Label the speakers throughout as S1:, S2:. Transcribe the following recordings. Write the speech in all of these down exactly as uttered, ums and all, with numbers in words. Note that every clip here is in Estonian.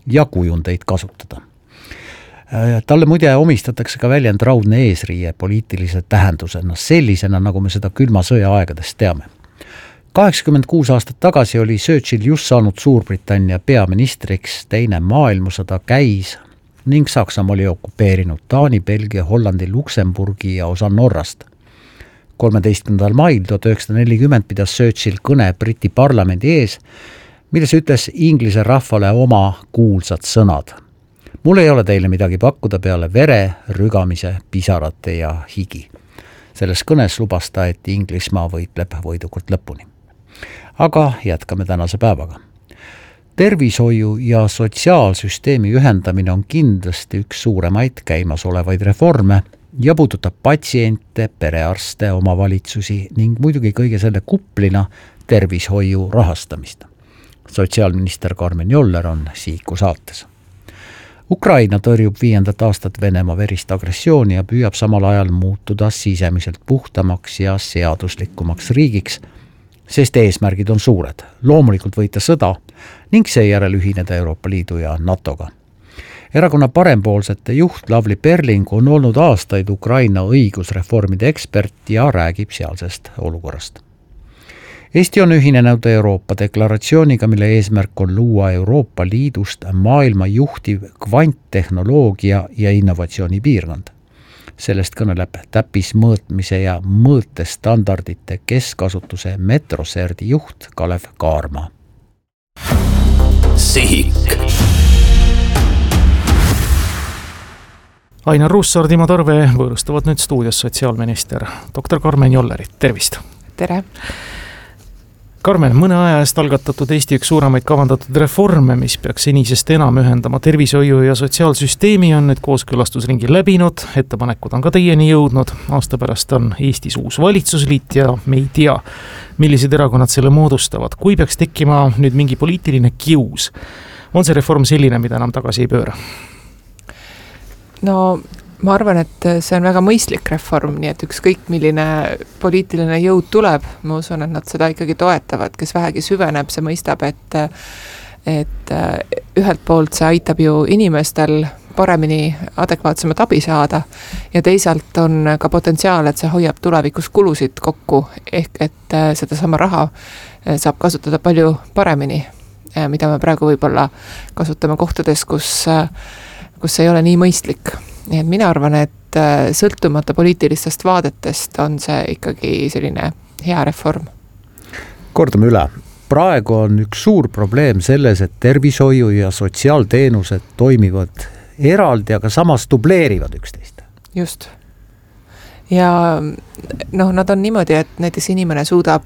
S1: ja kujundeid kasutada. Talle muide omistatakse ka väljend raudne eesriie poliitilise tähendusena, sellisena, nagu me seda külma sõja aegadest teame. kaheksakümmend kuus aastat tagasi oli Churchill just saanud Suurbritannia peaministriks, teine maailmasõda käis ning Saksamaa oli okupeerinud Taani, Belgia, Hollandi, Luksemburgi ja osa Norrast. kolmeteistkümnendal mail tuhat üheksasada nelikümmend pidas Churchill kõne Briti parlamendi ees, milles ütles Inglise rahvale oma kuulsad sõnad. Mul ei ole teile midagi pakkuda peale vere, rügamise, pisarate ja higi. Selles kõnes lubas ta, et Inglismaa võitleb võidukalt lõpuni. Aga jätkame tänase päevaga. Tervishoiu ja sotsiaalsüsteemi ühendamine on kindlasti üks suuremaid käimasolevaid reforme ja puudutab patsiente, perearste, omavalitsusi ning muidugi kõige selle kuplina tervishoiu rahastamist. Sotsiaalminister Karmen Joller on Sihiku saates. Ukraina tõrjub viiendat aastat Venemaa verist agressiooni ja püüab samal ajal muutuda sisemiselt puhtamaks ja seaduslikumaks riigiks, sest eesmärgid on suured. Loomulikult võita sõda ning seejärel ühineda Euroopa Liidu ja NATOga. Erakonna parempoolsete juht Lavly Perling on olnud aastaid Ukraina õigusreformide ekspert ja räägib sealsest olukorrast. Eesti on ühinenud Euroopa deklaratsiooniga, mille eesmärk on luua Euroopa Liidust maailma juhtiv kvanttehnoloogia ja innovatsiooni piirkond. Sellest kõneleb täppismõõtmise ja mõõtestandardite keskasutuse Metroserdi juht Kalev Kaarma.
S2: Sihik.
S3: Ainar Ruussaar, Timo Tarve võõrustavad nüüd stuudios sotsiaalminister doktor Karmen Jollerit. Tervist!
S4: Tere!
S3: Karmen, mõne aja eest algatatud Eesti üks suuremaid kavandatud reforme, mis peaks senisest enam ühendama tervishoiu ja sotsiaalsüsteemi, on nüüd kooskõlastusringi läbinud, ettepanekud on ka teieni jõudnud, aasta pärast on Eestis uus valitsusliit ja me ei tea, millised erakonnad selle moodustavad. Kui peaks tekkima nüüd mingi poliitiline kius, on see reform selline, mida enam tagasi ei pööra?
S4: No ma arvan, et see on väga mõistlik reform, nii et ükskõik milline poliitiline jõud tuleb, ma usun, et nad seda ikkagi toetavad, kes vähegi süveneb, see mõistab, et, et ühelt poolt see aitab ju inimestel paremini adekvaatsemat abi saada ja teisalt on ka potentsiaal, et see hoiab tulevikus kulusid kokku, ehk et seda sama raha saab kasutada palju paremini, mida me praegu võib-olla kasutame kohtades, kus, kus ei ole nii mõistlik. Nii et mina arvan, et sõltumata poliitilistest vaadetest on see ikkagi selline hea reform.
S1: Kordame üle. Praegu on üks suur probleem selles, et tervishoiu ja sotsiaalteenused toimivad eraldi, aga samas dubleerivad üksteist.
S4: Just. Ja noh, nad on niimoodi, et näiteks inimene suudab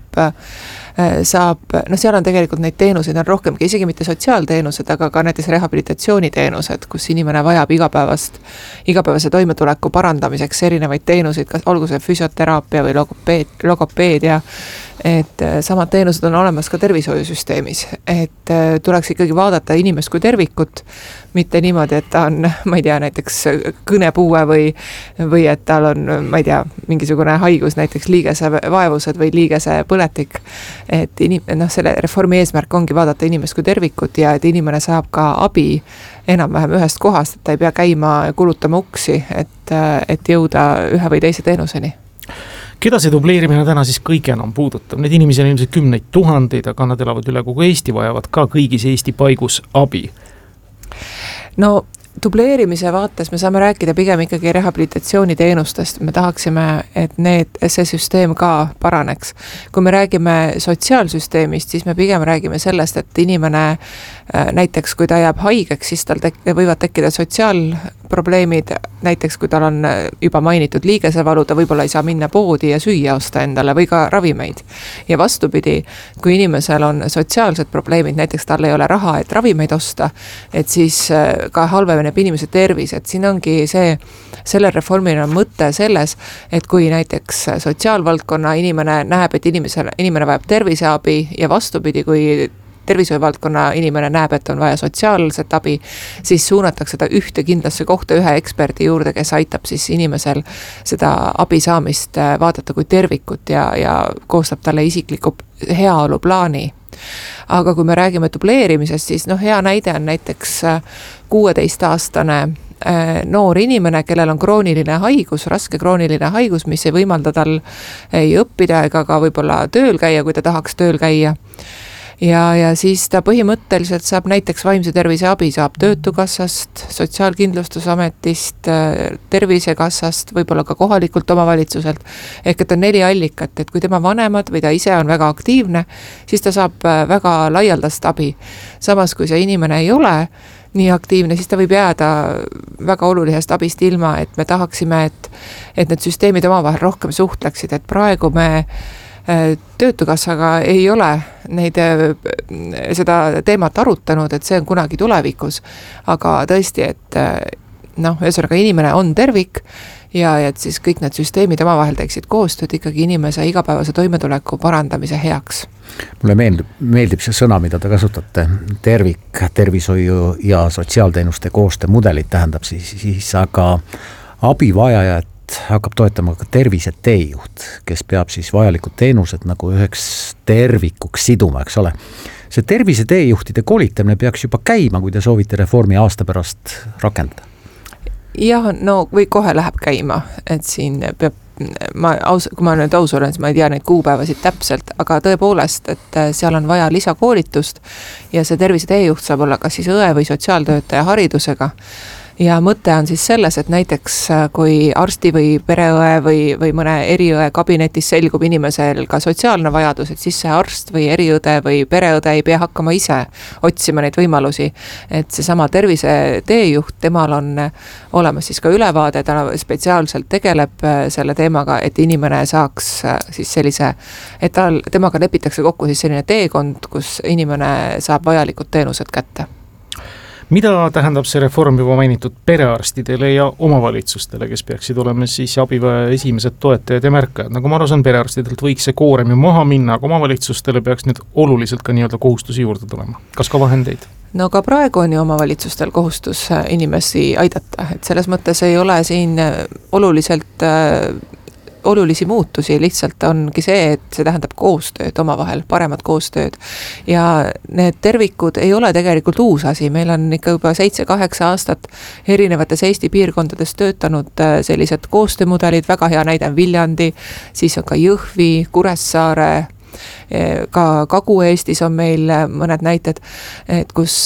S4: saab, no seal on tegelikult neid teenuseid on rohkemgi, isegi mitte sotsiaalteenused, aga ka näiteks rehabilitatsiooniteenused, kus inimene vajab igapäevast, igapäevase toimetuleku parandamiseks erinevaid teenuseid, kas olgu see füsioteraapia või logopeed, logopeedia, et samad teenused on olemas ka tervishoiusüsteemis, et tuleks ikkagi vaadata inimest kui tervikut, mitte niimoodi, et ta on, ma ei tea, näiteks kõnepuue või, või et tal on, ma ei tea, mingisugune haigus, näiteks liigese vaevused või liigese põletik. Et inim, noh, selle reformi eesmärk ongi vaadata inimest kui tervikut ja et inimene saab ka abi enam-vähem ühest kohast, et ta ei pea käima ja kulutama uksi, et, et jõuda ühe või teise teenuseni.
S3: Keda see dubleerimine täna siis kõige enam puudutab? Need inimesi on ilmselt kümneid tuhandeid, aga nad elavad üle kogu Eesti, vajavad ka kõigis Eesti paigus abi.
S4: No dubleerimise vaates me saame rääkida pigem ikkagi rehabilitatsiooniteenustest. Me tahaksime, et need, see süsteem ka paraneks. Kui me räägime sotsiaalsüsteemist, siis me pigem räägime sellest, et inimene näiteks kui ta jääb haigeks, siis tal tek- võivad tekkida sotsiaalprobleemid, näiteks kui tal on juba mainitud liigesevalu, ta võib-olla ei saa minna poodi ja süüa osta endale või ka ravimeid. Ja vastupidi, kui inimesel on sotsiaalsed probleemid, näiteks tal ei ole raha, et ravimeid osta, et siis ka halveneb inimese tervis, et siin ongi see, selle reformil on mõte selles, et kui näiteks sotsiaalvaldkonna inimene näeb, et inimesel, inimene vajab terviseabi ja vastupidi, kui tervishoiuvaldkonna inimene näeb, et on vaja sotsiaalset abi, siis suunatakse ta ühte kindlasse kohta ühe eksperdi juurde, kes aitab siis inimesel seda abi saamist vaadata kui tervikut ja, ja koostab talle isikliku heaolu plaani. aga kui me räägime dubleerimisest, siis noh, hea näide on näiteks kuueteistaastane noor inimene, kellel on krooniline haigus, raske krooniline haigus, mis ei võimalda tal ei õppida ega ka võib-olla tööl käia, kui ta tahaks tööl käia. Ja, ja siis ta põhimõtteliselt saab näiteks vaimse tervise abi, saab Töötukassast, Sotsiaalkindlustusametist, Tervisekassast, võib-olla ka kohalikult omavalitsuselt. Ehk et on neli allikat, et kui tema vanemad või ta ise on väga aktiivne, siis ta saab väga laialdast abi. Samas, kui see inimene ei ole nii aktiivne, siis ta võib jääda väga olulisest abist ilma, et me tahaksime, et, et need süsteemid omavahel rohkem suhtleksid, et praegu me Töötukassaga ei ole neid, seda teemat arutanud, et see on kunagi tulevikus, aga tõesti, et noh, ühesõnaga inimene on tervik ja et siis kõik need süsteemid omavahel teeksid koostööd ikkagi inimese igapäevase toimetuleku parandamise heaks.
S1: Mulle meeldib, meeldib see sõna, mida te kasutate, tervik, tervishoiu ja sotsiaalteenuste koostöömudelit tähendab siis, siis aga abivajajad hakkab toetama ka tervise teejuht, kes peab siis vajalikud teenused nagu üheks tervikuks siduma, eks ole. See tervise teejuhtide koolitamine peaks juba käima, kui te soovite reformi aasta pärast rakendada.
S4: Jah, no või kohe läheb käima, et siin peab, ma aus, kui ma nüüd aus olen, siis ma ei tea neid kuupäevasid täpselt, aga tõepoolest, et seal on vaja lisakoolitust ja see tervise teejuht saab olla kas siis õe või sotsiaaltöötaja haridusega. Ja mõte on siis selles, et näiteks kui arsti või pereõe või, või mõne eriõe kabinetis selgub inimesel ka sotsiaalne vajadus, et siis see arst või eriõde või pereõde ei pea hakkama ise otsima neid võimalusi. Et see sama tervise teejuht, temal on olemas siis ka ülevaade, ta spetsiaalselt tegeleb selle teemaga, et inimene saaks siis sellise, et tal, temaga lepitakse kokku siis selline teekond, kus inimene saab vajalikud teenused kätte.
S3: Mida tähendab see reform juba mainitud perearstidele ja omavalitsustele, kes peaksid olema siis abivaja esimesed toetajad ja märkajad? Nagu ma aru saan, perearstidelt võiks see koorem ju maha minna, aga omavalitsustele peaks nüüd oluliselt ka nii-öelda kohustusi juurde tulema. Kas ka vahendeid?
S4: No ka praegu on ju omavalitsustel kohustus inimesi aidata, et selles mõttes ei ole siin oluliselt olulisi muutusi, lihtsalt ongi see, et see tähendab koostööd omavahel, paremat koostööd. Ja need tervikud ei ole tegelikult uus asi, meil on ikka juba seitse-kaheksa aastat erinevates Eesti piirkondades töötanud sellised koostöömudelid, väga hea näide on Viljandi, siis on ka Jõhvi, Kuressaare, ka Kagu-Eestis on meil mõned näited, et kus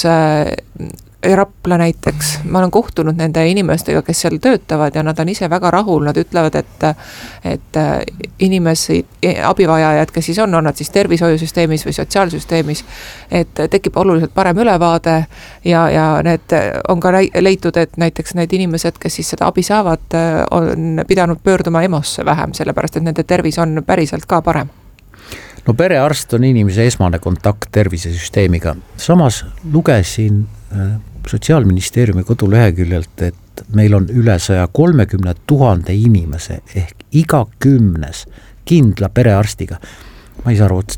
S4: Rapla näiteks, ma olen kohtunud nende inimestega, kes seal töötavad ja nad on ise väga rahul, nad ütlevad, et, et inimesi, abivajajad, kes siis on, on nad siis tervishoiusüsteemis või sotsiaalsüsteemis, et tekib oluliselt parem ülevaade ja, ja need on ka leitud, et näiteks need inimesed, kes siis seda abi saavad, on pidanud pöörduma EMO-sse vähem, sellepärast et nende tervis on päriselt ka parem.
S1: No perearst on inimese esmane kontakt tervisesüsteemiga. Samas lugesin Sotsiaalministeeriumi koduleheküljelt, et meil on üle saja kolmekümne tuhande inimese ehk iga kümnes kindla perearstiga. Ma ei saa aru,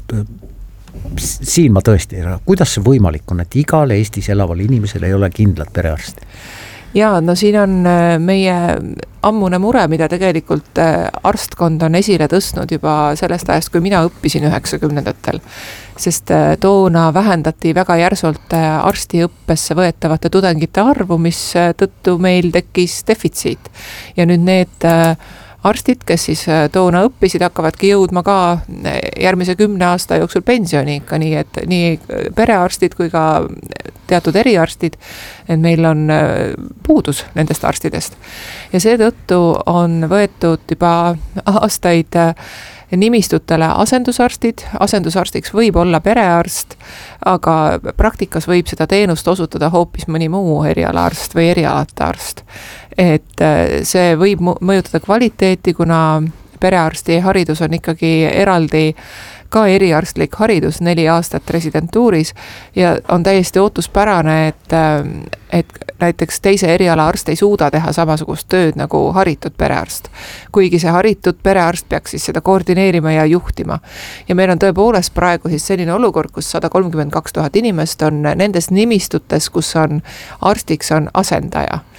S1: siin ma tõesti ei saa, kuidas see võimalik on, et igal Eestis elaval inimesel ei ole kindlat perearsti?
S4: Jaa, no siin on meie ammune mure, mida tegelikult arstkond on esile tõstnud juba sellest ajast, kui mina õppisin üheksakümnendatel. Sest toona vähendati väga järsult arstiõppesse võetavate tudengite arvu, mis tõttu meil tekkis defitsiit. Ja nüüd need arstid, kes siis toona õppisid, hakkavadki jõudma ka järgmise kümne aasta jooksul pensioni ikka nii, et nii perearstid kui ka teatud eriarstid, et meil on puudus nendest arstidest. Ja seetõttu on võetud juba aastaid nimistutele asendusarstid, asendusarstiks võib olla perearst, aga praktikas võib seda teenust osutada hoopis mõni muu erialaarst või erialata arst. Et see võib mõjutada kvaliteeti, kuna perearsti haridus on ikkagi eraldi ka eriarstlik haridus neli aastat residentuuris ja on täiesti ootuspärane, et, et näiteks teise eriala arst ei suuda teha samasugust tööd nagu haritud perearst. Kuigi see haritud perearst peaks siis seda koordineerima ja juhtima. Ja meil on tõepoolest praegu siis selline olukord, kus sada kolmkümmend kaks tuhat inimest on nendes nimistutes, kus on arstiks on asendaja.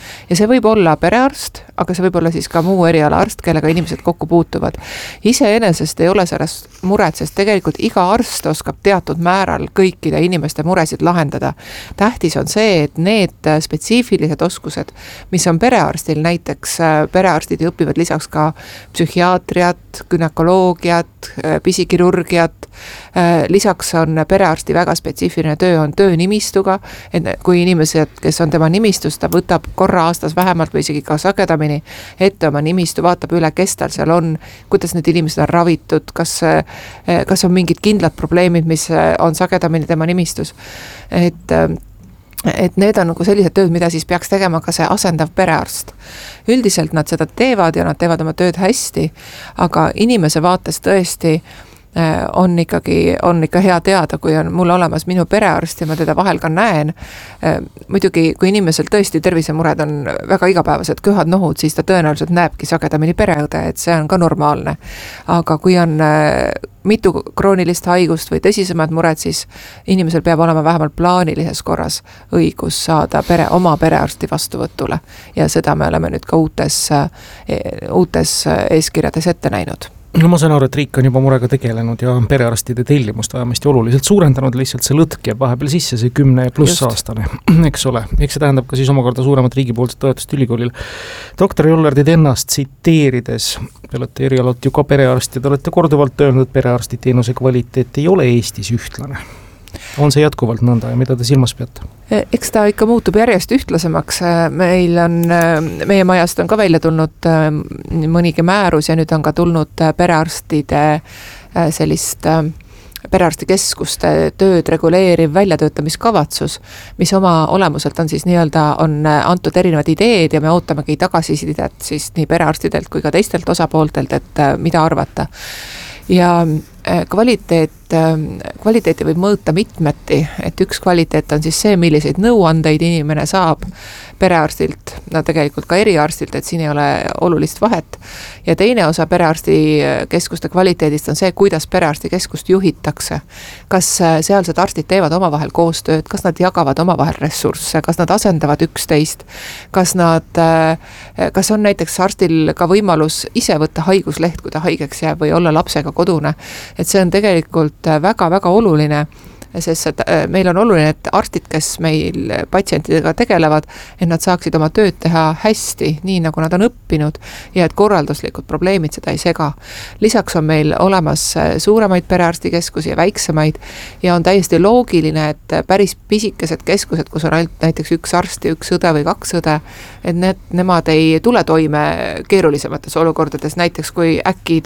S4: ja see võib olla perearst, aga see võib olla siis ka muu erialaarst, kellega inimesed kokku puutuvad. Iseenesest ei ole sellest muret, sest tegelikult iga arst oskab teatud määral kõikide inimeste muresid lahendada. Tähtis on see, et need spetsiifilised oskused, mis on perearstil, näiteks perearstid õpivad lisaks ka psühhiaatriat, günekoloogiat, pisikirurgiat, lisaks on perearsti väga spetsiifiline töö on töönimistuga, et kui inimesed, kes on tema nimistus, ta võtab korra aastas vähemalt või isegi ka sagedamini ette oma nimistu, vaatab üle, kes tal seal on, kuidas need inimesed on ravitud, kas, kas on mingid kindlad probleemid, mis on sagedamini tema nimistus. Et et need on nagu sellised tööd, mida siis peaks tegema ka see asendav perearst. Üldiselt nad seda teevad ja nad teevad oma tööd hästi, aga inimese vaates tõesti on ikkagi, on ikka hea teada, kui on mul olemas minu perearst ja ma teda vahel ka näen. Muidugi, kui inimesel tõesti tervisemured on väga igapäevased köhad, nohud, siis ta tõenäoliselt näebki sagedamini pereõde, et see on ka normaalne. Aga kui on mitu kroonilist haigust või tõsisemad mured, siis inimesel peab olema vähemalt plaanilises korras õigus saada pere, oma perearsti vastuvõtule. Ja seda me oleme nüüd ka uutes, uutes eeskirjades ette näinud.
S3: No ma saan aru, et riik on juba murega tegelenud ja perearstide tellimust vähemasti oluliselt suurendanud, lihtsalt see lõtk jääb vahepeal sisse, see kümne pluss aastane, eks ole. Eks see tähendab ka siis omakorda suuremat riigipoolset toetust ülikoolil. Doktor Jollerdit ennast tsiteerides, te olete erialalt ju ka perearst ja te olete korduvalt öelnud, et perearsti teenuse kvaliteet ei ole Eestis ühtlane. On see jätkuvalt nõnda ja mida te silmas peate?
S4: Eks ta ikka muutub järjest ühtlasemaks. Meil on, meie majast on ka välja tulnud mõnigi määrus ja nüüd on ka tulnud perearstide sellist perearstikeskuste tööd reguleeriv väljatöötamiskavatsus, mis oma olemuselt on siis nii-öelda on antud erinevad ideed ja me ootamegi tagasisidet siis nii perearstidelt kui ka teistelt osapooltelt, et mida arvata. Ja kvaliteet, kvaliteeti võib mõõta mitmeti, et üks kvaliteet on siis see, milliseid nõuandeid inimene saab perearstilt, no tegelikult ka eriarstilt, et siin ei ole olulist vahet. Ja teine osa perearstikeskuste kvaliteedist on see, kuidas perearstikeskust juhitakse. Kas sealsed arstid teevad omavahel koostööd, kas nad jagavad omavahel ressursse, kas nad asendavad üksteist, kas nad, kas on näiteks arstil ka võimalus ise võtta haigusleht, kui ta haigeks jääb või olla lapsega kodune. Et see on tegelikult väga-väga oluline, sest meil on oluline, et arstid, kes meil patsientidega tegelevad, et nad saaksid oma tööd teha hästi, nii nagu nad on õppinud ja et korralduslikud probleemid seda ei sega. Lisaks on meil olemas suuremaid perearstikeskusi ja väiksemaid ja on täiesti loogiline, et päris pisikesed keskused, kus on ainult näiteks üks arst ja üks õde või kaks õde, et need, nemad ei tule toime keerulisemates olukordades, näiteks kui äkki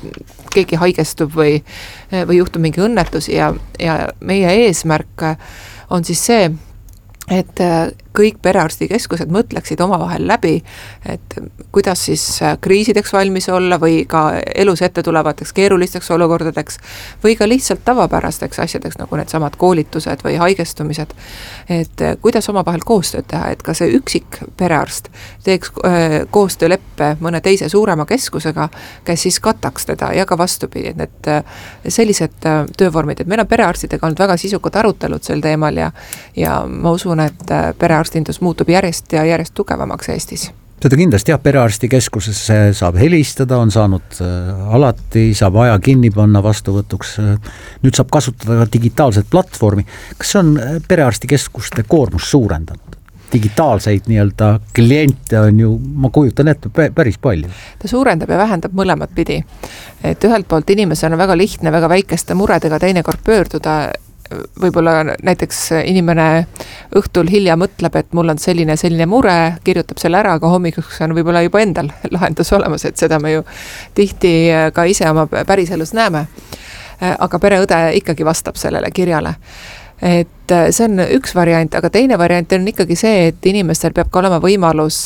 S4: keegi haigestub või, või juhtub mingi õnnetus ja, ja meie eesmärk on siis see, et kõik perearstikeskused mõtleksid omavahel läbi, et kuidas siis kriisideks valmis olla või ka elus ette tulevateks keerulisteks olukordadeks või ka lihtsalt tavapärasteks asjadeks, nagu need samad koolitused või haigestumised, et kuidas omavahel koostööd teha, et ka see üksik perearst teeks koostööleppe mõne teise suurema keskusega, kes siis kataks teda ja ka vastupidi, et need sellised töövormid, et meil on perearstidega olnud väga sisukad arutelud sel teemal ja, ja ma usun, et perearstindus muutub järjest ja järjest tugevamaks Eestis.
S1: Seda kindlasti jah, perearstikeskusesse saab helistada, on saanud alati, saab aja kinni panna vastuvõtuks. Nüüd saab kasutada ka digitaalset platvormi. Kas on perearstikeskuste koormus suurendanud? Digitaalseid nii-öelda kliente on ju, ma kujutan ette, päris palju.
S4: Ta suurendab ja vähendab mõlemat pidi. Et ühelt poolt inimesel on väga lihtne, väga väikeste muredega teinekord pöörduda, võib-olla näiteks inimene õhtul hilja mõtleb, et mul on selline selline mure, kirjutab selle ära, aga hommikuks on võib-olla juba endal lahendus olemas, et seda me ju tihti ka ise oma päriselus näeme. Aga pereõde ikkagi vastab sellele kirjale. Et see on üks variant, aga teine variant on ikkagi see, et inimestel peab ka olema võimalus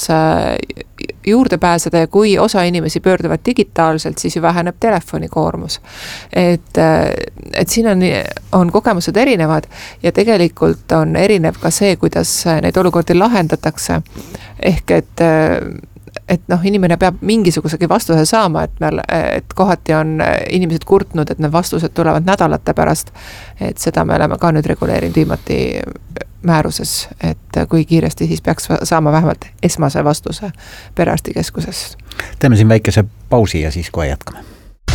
S4: juurde pääseda ja kui osa inimesi pöörduvad digitaalselt, siis ju väheneb telefonikoormus. Et, et siin on, on kogemused erinevad ja tegelikult on erinev ka see, kuidas neid olukordi lahendatakse. Ehk et et noh, inimene peab mingisugusegi vastuse saama, et meil, et kohati on inimesed kurtnud, et need vastused tulevad nädalate pärast, et seda me oleme ka nüüd reguleerinud viimati määruses, et kui kiiresti siis peaks saama vähemalt esmase vastuse perearstikeskusest.
S1: Teeme siin väikese pausi ja siis kohe jätkame.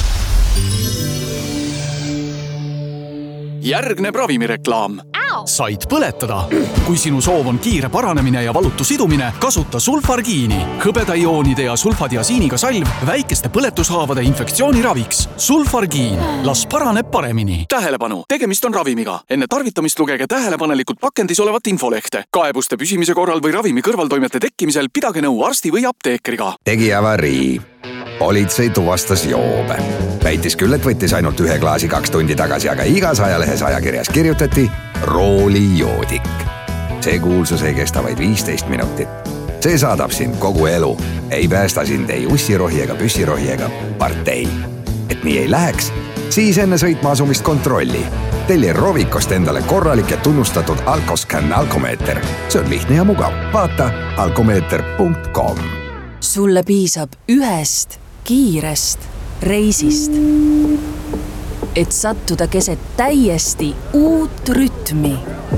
S2: Järgneb ravimireklaam. Said põletada. Kui sinu soov on kiire paranemine ja valutu sidumine, kasuta sulfargiini. Hõbedaioonide ja sulfadiasiiniga salv väikeste põletushaavade infektsiooni raviks. Sulfargiin. Las paraneb paremini. Tähelepanu. Tegemist on ravimiga. Enne tarvitamist lugege tähelepanelikult pakendis olevat infolehte. Kaebuste püsimise korral või ravimi kõrvaltoimete tekkimisel pidage nõu arsti või apteekriga.
S5: Tegi avarii. Politsei tuvastas joobe. Väitis küll, et võttis ainult ühe klaasi kaks tundi tagasi, aga igas ajalehes ajakirjas kirjutati roolijoodik. See kuulsus ei kesta vaid viisteist minutit. See saadab sind kogu elu. Ei päästa sind ei ussirohi ega püssirohi ega partei. Et nii ei läheks, siis enne sõitma asumist kontrolli. Telli Rovikost endale korralik ja tunnustatud alkoscan alkomeeter. See on lihtne ja mugav. Vaata alkomeeter punkt com.
S6: Sulle piisab ühest kiirest reisist, et sattuda keset täiesti uut rütmi.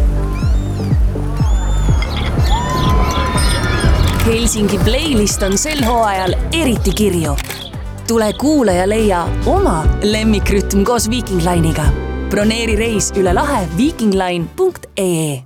S6: Helsingi playlist on sel hooajal eriti kirju. Tule kuule ja leia oma lemmikrütm koos Viking Line'iga. Broneeri reis üle lahe vikingline punkt ee.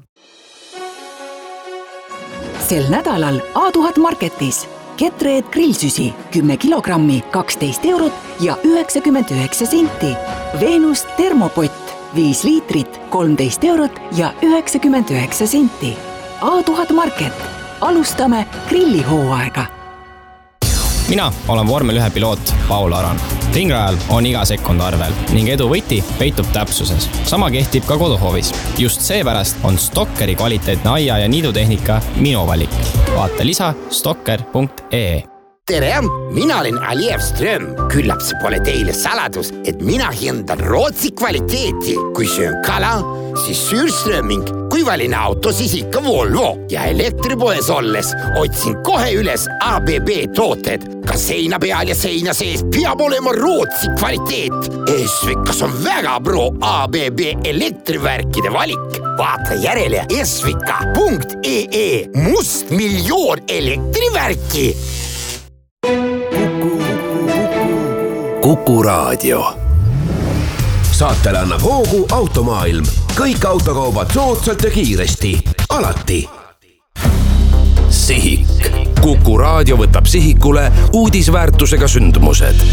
S7: Sel nädalal A tuhat Marketis Ketreed grillsüsi kümme kilogrammi kaksteist eurot ja üheksakümmend üheksa senti. Venus termopott viis liitrit kolmteist eurot ja üheksakümmend üheksa senti. A tuhat Market. Alustame grillihooaega.
S8: Mina olen vormel ühe piloot Paul Aran. Ringrajal on iga sekund arvel ning edu võti peitub täpsuses. Sama kehtib ka koduhoovis. Just seepärast on Stokkeri kvaliteetne aia- ja niidutehnika minu valik. Vaata lisa stokker punkt ee.
S9: Tere, mina olen Aliev Ström. Küllap see pole teile saladus, et mina hindan Rootsi kvaliteeti. Kui söön kala, siis Sürströming. Kui valin auto, siis ikka Volvo. Ja elektripoes olles otsin kohe üles A B B tooted. Ka seina peal ja seina sees peab olema Rootsi kvaliteet. Esvikas on väga pro A B B elektrivärkide valik. Vaata järele esvika punkt ee. Must miljoon elektrivärki.
S10: Kuku Raadio. Saatele annab hoogu Automaailm. Kõik autokaubad soodsalt ja kiiresti. Alati. Sihik. Kuku Raadio võtab sihikule uudisväärtusega sündmused.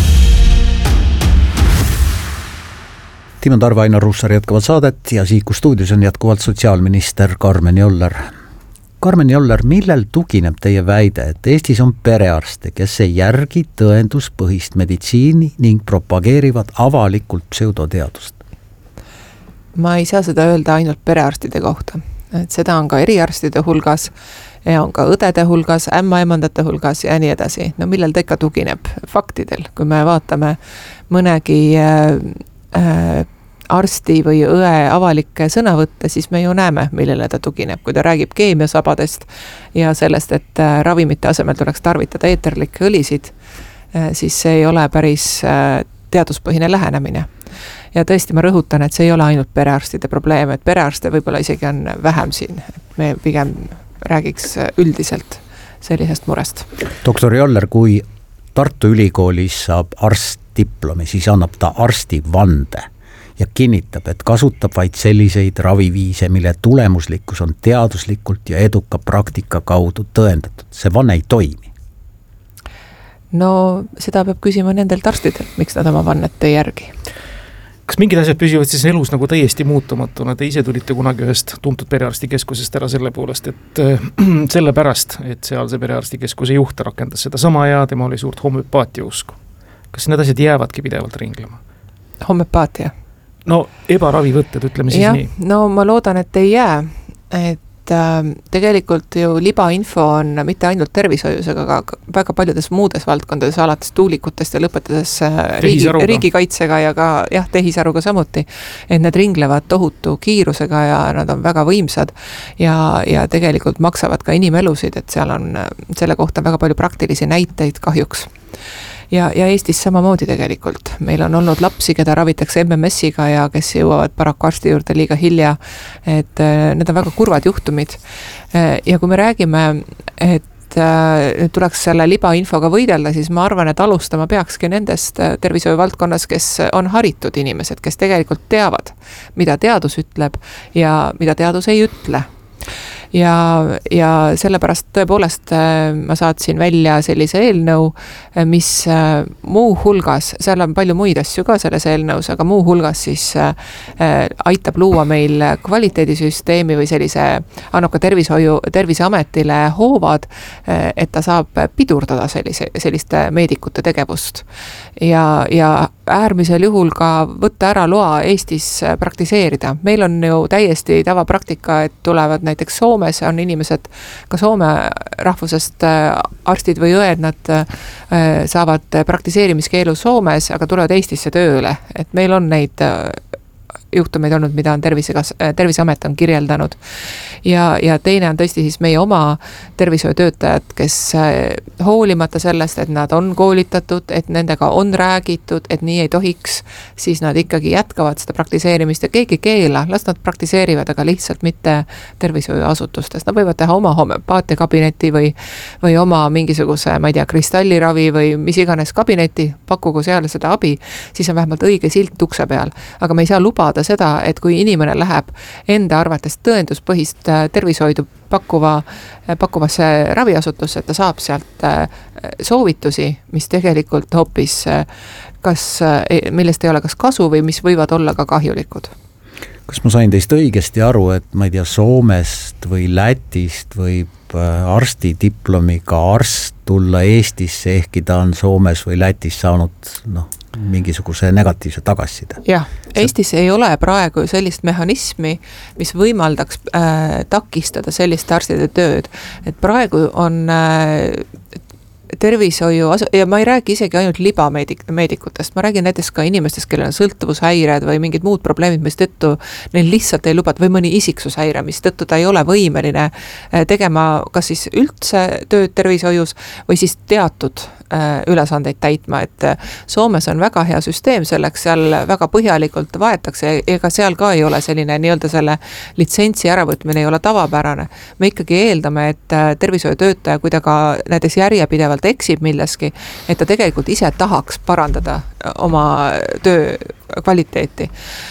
S1: Timo Tarve, Ainar Russar jätkavad saadet ja Sihiku stuudios on jätkuvalt sotsiaalminister Karmen Joller. Karmen Joller, millel tugineb teie väide, et Eestis on perearste, kes ei järgi tõenduspõhist meditsiini ning propageerivad avalikult pseudoteadust?
S4: Ma ei saa seda öelda ainult perearstide kohta. Et seda on ka eriarstide hulgas ja on ka õdede hulgas, ämmaemandate hulgas ja nii edasi. No millel ta ikka tugineb? Faktidel. Kui me vaatame mõnegi äh, äh, arsti või õe avalikke sõnavõtte, siis me ju näeme, millele ta tugineb. Kui ta räägib keemiasabadest ja sellest, et ravimite asemel tuleks tarvitada eeterlikke õlisid, siis see ei ole päris teaduspõhine lähenemine. Ja tõesti, ma rõhutan, et see ei ole ainult perearstide probleem, et perearste võib-olla isegi on vähem siin. Me pigem räägiks üldiselt sellisest murest.
S1: Doktor Joller, kui Tartu Ülikoolis saab arstdiplomi, siis annab ta arsti vande ja kinnitab, et kasutab vaid selliseid raviviise, mille tulemuslikkus on teaduslikult ja eduka praktika kaudu tõendatud. See vanne ei toimi.
S4: No seda peab küsima nendelt arstidelt, miks nad oma vannet ei järgi.
S3: Kas mingid asjad püsivad siis elus nagu täiesti muutumatuna? Te ise tulite kunagi ühest tuntud perearstikeskusest ära selle poolest, et selle pärast, et sealse perearstikeskuse juht rakendas seda sama ja tema oli suurt homöopaatia usku. Kas need asjad jäävadki pidevalt ringlema?
S4: Homöopaatia?
S3: No ebaravivõtted, ütleme siis
S4: ja,
S3: nii.
S4: No ma loodan, et ei jää. Et tegelikult ju libainfo on mitte ainult tervishoius, aga ka väga paljudes muudes valdkondades, alates tuulikutest ja lõpetades riigi, riigikaitsega ja ka jah, tehisaruga samuti. Et need ringlevad tohutu kiirusega ja nad on väga võimsad ja, ja tegelikult maksavad ka inimelusid, et seal on selle kohta väga palju praktilisi näiteid kahjuks. Ja, ja Eestis samamoodi tegelikult. Meil on olnud lapsi, keda ravitakse M M S-iga ja kes jõuavad paraku arsti juurde liiga hilja. Et need on väga kurvad juhtumid. Ja kui me räägime, et nüüd tuleks selle libainfoga võidelda, siis ma arvan, et alustama peakski nendest tervishoiu valdkonnas, kes on haritud inimesed, kes tegelikult teavad, mida teadus ütleb ja mida teadus ei ütle. Ja, ja sellepärast tõepoolest ma saatsin välja sellise eelnõu, mis muu hulgas, seal on palju muid asju ka selles eelnõus, aga muu hulgas siis aitab luua meil kvaliteedisüsteemi või sellise, annab ka tervishoiu, terviseametile hoovad, et ta saab pidurdada sellise, selliste meedikute tegevust. Ja, ja äärmisel juhul ka võtta ära loa Eestis praktiseerida. Meil on ju täiesti tavapraktika, et tulevad näiteks Soomes on inimesed, ka Soome rahvusest arstid või õed, nad saavad praktiseerimiskeelu Soomes, aga tulevad Eestisse tööle. Et meil on neid juhtumeid olnud, mida on tervisekas, terviseamet on kirjeldanud. Ja, ja teine on tõesti siis meie oma tervishoiutöötajad, kes hoolimata sellest, et nad on koolitatud, et nendega on räägitud, et nii ei tohiks, siis nad ikkagi jätkavad seda praktiseerimist ja keegi keela, las nad praktiseerivad, aga lihtsalt mitte tervishoiuasutustes. Nad võivad teha oma homöopaatia kabineti või, või oma mingisuguse, ma ei tea, kristalliravi või mis iganes kabineti, pakkugu seal seda abi, siis on vähemalt õige silt ukse peal. Aga me ei saa lubada seda, et kui inimene läheb enda arvates tõenduspõhist tervishoidu pakkuva, pakkuvasse raviasutusse, et ta saab sealt soovitusi, mis tegelikult hoopis kas, millest ei ole kas kasu või mis võivad olla ka kahjulikud.
S1: Kas ma sain teist õigesti aru, et ma ei tea, Soomest või Lätist võib arstidiplomiga arst tulla Eestisse, ehkki ta on Soomes või Lätis saanud noh, mingisuguse negatiivse tagasiside?
S4: Jah, Eestis ei ole praegu sellist mehhanismi, mis võimaldaks äh, takistada selliste arstide tööd. Et praegu on äh, tervishoiu, ja ma ei räägi isegi ainult libameedikutest, ma räägin näiteks ka inimestest, kellel on sõltuvushäired või mingid muud probleemid, mis tõttu neil lihtsalt ei lubat või mõni isiksushäire, mis tõttu ta ei ole võimeline tegema kas siis üldse tööd tervishoius või siis teatud ülesandeid täitma, et Soomes on väga hea süsteem selleks, seal väga põhjalikult vaetakse, ega seal ka ei ole selline nii-öelda selle litsentsi äravõtmine ei ole tavapärane. Me ikkagi eeldame, et tervishoiutöötaja, kui ta ka näiteks järjepidevalt eksib milleski, et ta tegelikult ise tahaks parandada oma töö kvaliteeti.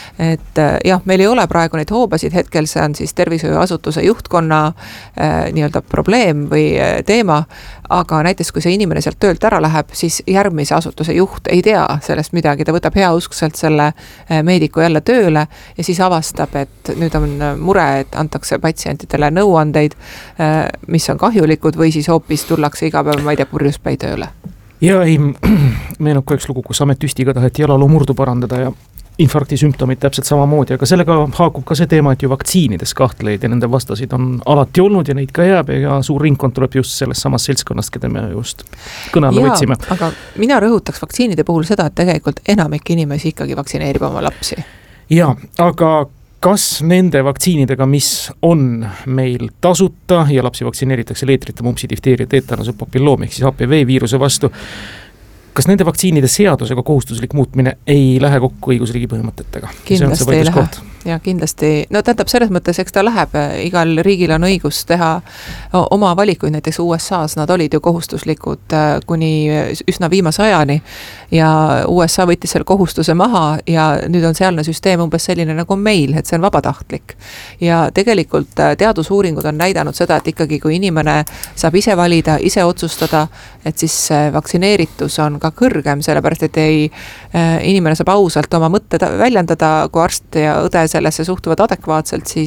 S4: Et jah, meil ei ole praegu neid hoobasid, hetkel see on siis tervishoiuasutuse juhtkonna äh, nii-öelda probleem või teema, aga näiteks kui see inimene sealt töölt ära läheb, siis järgmise asutuse juht ei tea sellest midagi, ta võtab heauskselt selle meediku jälle tööle ja siis avastab, et nüüd on mure, et antakse patsientidele nõuandeid, äh, mis on kahjulikud või siis hoopis tullakse iga päev, ma ei tea, purjuspäi tööle.
S3: Ja ei, meenub ka üks lugu, kus ametüstiga taheti jalaloo murdu parandada ja infarkti sümptomid täpselt samamoodi, aga sellega haakub ka see teema, et ju vaktsiinides kahtleid ja nende vastasid on alati olnud ja neid ka jääb ja suur ringkond tuleb just sellest samast seltskonnast, keda me just kõne alla võtsime.
S4: Aga mina rõhutaks vaktsiinide puhul seda, et tegelikult enamik inimesi ikkagi vaktsineerib oma lapsi.
S3: Ja, aga kas nende vaktsiinidega, mis on meil tasuta ja lapsi vaktsineeritakse leetrite, mumpsi, difteeria, teetanuse, papilloomi, ehk siis H P V viiruse vastu, kas nende vaktsiinide seadusega kohustuslik muutmine ei lähe kokku õigusriigi põhimõtetega?
S4: Kindlasti ei lähe. Ja kindlasti, no tähendab selles mõttes, eks ta läheb, igal riigil on õigus teha oma valikuid, näiteks U S A-s nad olid ju kohustuslikud kuni üsna viimase ajani ja U S A võttis selle kohustuse maha ja nüüd on sealne süsteem umbes selline nagu meil, et see on vabatahtlik. Ja tegelikult teadusuuringud on näidanud seda, et ikkagi kui inimene saab ise valida, ise otsustada, et siis vaktsineeritus on ka kõrgem, sellepärast et ei, inimene saab ausalt oma mõtte väljendada, kui arst ja õde sellesse suhtuvad adekvaatselt, siis,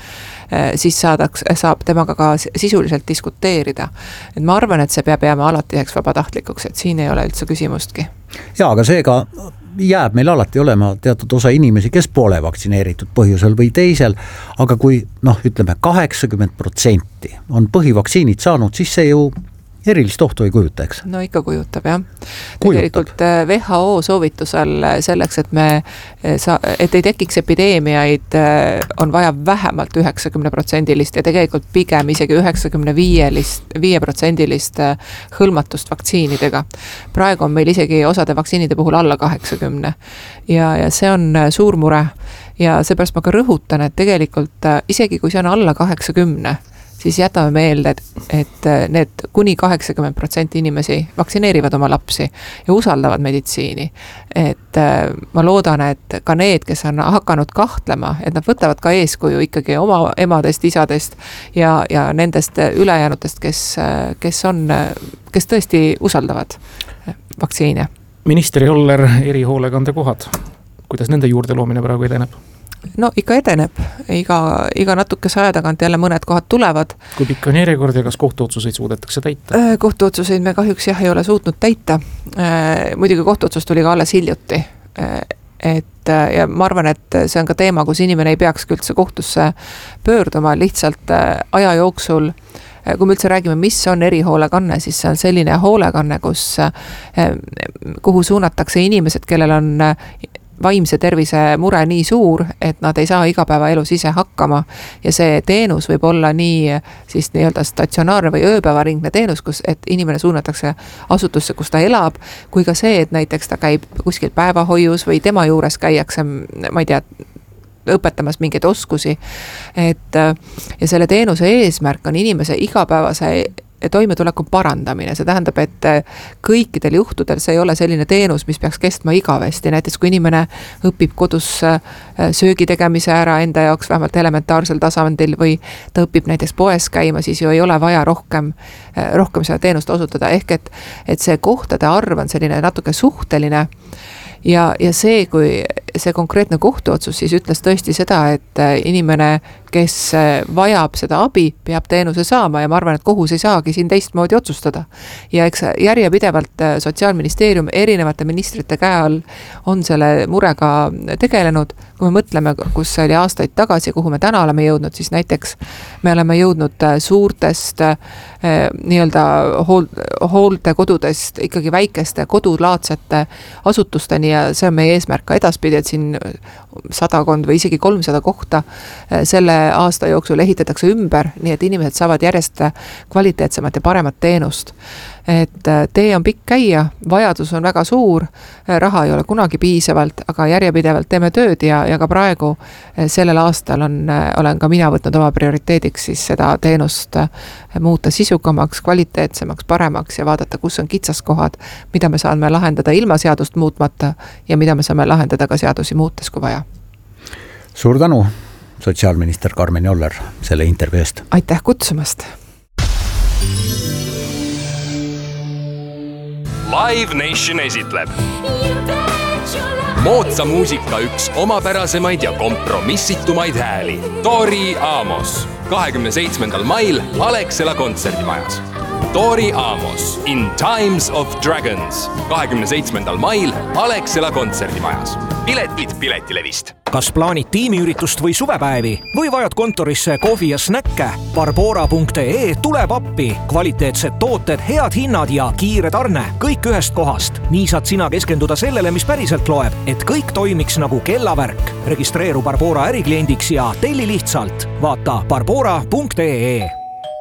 S4: siis saadaks, saab temaga ka sisuliselt diskuteerida. Et ma arvan, et see peab jääma alati üheks vabatahtlikuks, et siin ei ole üldse küsimustki.
S1: Ja, aga seega jääb meil alati olema teatud osa inimesi, kes pole vaktsineeritud põhjusel või teisel, aga kui noh, ütleme kaheksakümmend protsenti on põhivaktsiinid saanud, siis see ju erilist ohtu ei kujuta, eks?
S4: No ikka kujutab, jah. Tegelikult W H O soovitusel selleks, et me, et ei tekiks epideemiaid, on vaja vähemalt üheksakümmend protsendilist ja tegelikult pigem isegi üheksakümmend viie protsendilist hõlmatust vaktsiinidega. Praegu on meil isegi osade vaktsiinide puhul alla kaheksakümmend ja, ja see on suur mure ja seepärast ma ka rõhutan, et tegelikult isegi kui see on alla kaheksakümmend, siis jätame meelde, et, et need kuni kaheksakümmend protsenti inimesi vaktsineerivad oma lapsi ja usaldavad meditsiini. Et ma loodan, et ka need, kes on hakanud kahtlema, et nad võtavad ka eeskuju ikkagi oma emadest, isadest ja, ja nendest ülejäänutest, kes, kes on, kes tõesti usaldavad vaktsiine.
S3: Minister Joller, erihoolekandekohad. Kuidas nende juurde loomine praegu edeneb?
S4: No ikka edeneb, iga, iga natukese aja tagant jälle mõned kohad tulevad.
S3: Kui pikk on järjekord ja kas kohtuotsuseid suudetakse täita?
S4: Kohtuotsuseid me kahjuks jah ei ole suutnud täita. Muidugi kohtuotsus tuli ka alles hiljuti. Et, ja ma arvan, et see on ka teema, kus inimene ei peaks üldse kohtusse pöörduma, lihtsalt aja jooksul, kui me üldse räägime, mis on erihoolekanne, siis see on selline hoolekanne, kus, kuhu suunatakse inimesed, kellel on vaimse tervise mure nii suur, et nad ei saa igapäevaelus ise hakkama ja see teenus võib olla nii siis nii-öelda statsionaarne või ööpäevaringne teenus, kus et inimene suunatakse asutusse, kus ta elab, kui ka see, et näiteks ta käib kuskil päevahoius või tema juures käiakse, ma ei tea, õpetamas mingeid oskusi. Et, ja selle teenuse eesmärk on inimese igapäevase toimetuleku parandamine, see tähendab, et kõikidel juhtudel see ei ole selline teenus, mis peaks kestma igavesti, näiteks kui inimene õpib kodus söögi tegemise ära enda jaoks vähemalt elementaarsel tasandil või ta õpib näiteks poes käima, siis ju ei ole vaja rohkem, rohkem seda teenust osutada, ehk et, et see kohtade arv on selline natuke suhteline ja, ja see, kui see konkreetne kohtuotsus siis ütles tõesti seda, et inimene, kes vajab seda abi, peab teenuse saama ja ma arvan, et kohus ei saagi siin teistmoodi otsustada. Ja eks järjepidevalt Sotsiaalministeerium erinevate ministrite käe all on selle murega tegelenud. Kui me mõtleme, kus oli aastaid tagasi, kuhu me täna oleme jõudnud, siis näiteks me oleme jõudnud suurtest nii-öelda hooldekodudest ikkagi väikeste kodulaadsete asutusteni ja see on meie eesmärk ka edaspidi, et siin sadakond või isegi kolmsada kohta selle aasta jooksul ehitatakse ümber, nii et inimesed saavad järjest kvaliteetsemat ja paremat teenust. Et tee on pikk käia, vajadus on väga suur, raha ei ole kunagi piisavalt, aga järjepidevalt teeme tööd ja, ja ka praegu sellel aastal on, olen ka mina võtnud oma prioriteediks siis seda teenust muuta sisukamaks, kvaliteetsemaks, paremaks ja vaadata, kus on kitsaskohad, mida me saame lahendada ilma seadust muutmata ja mida me saame lahendada ka seadusi muutes, kui vaja.
S1: Suur tänu, sotsiaalminister Karmen Joller, selle intervjuu eest.
S4: Aitäh kutsumast!
S11: Live Nation esitleb moodsa muusika üks omapärasemaid ja kompromissitumaid hääli. Tori Amos kahekümne seitsmendal mail Alexela kontserdimajas. Tori Amos In Times of Dragons kahekümne seitsmendal mail Alexela kontserdimajas. Piletid Piletilevist.
S12: Kas plaanid tiimiüritust või suvepäevi või vajad kontorisse kohvi ja snäkke? Barbora punkt ee tuleb appi. Kvaliteetsed tooted, head hinnad ja kiire tarne. Kõik ühest kohast. Nii saad sina keskenduda sellele, mis päriselt loeb, et kõik toimiks nagu kellavärk. Registreeru Barbora ärikliendiks ja telli lihtsalt. Vaata barbora punkt ee.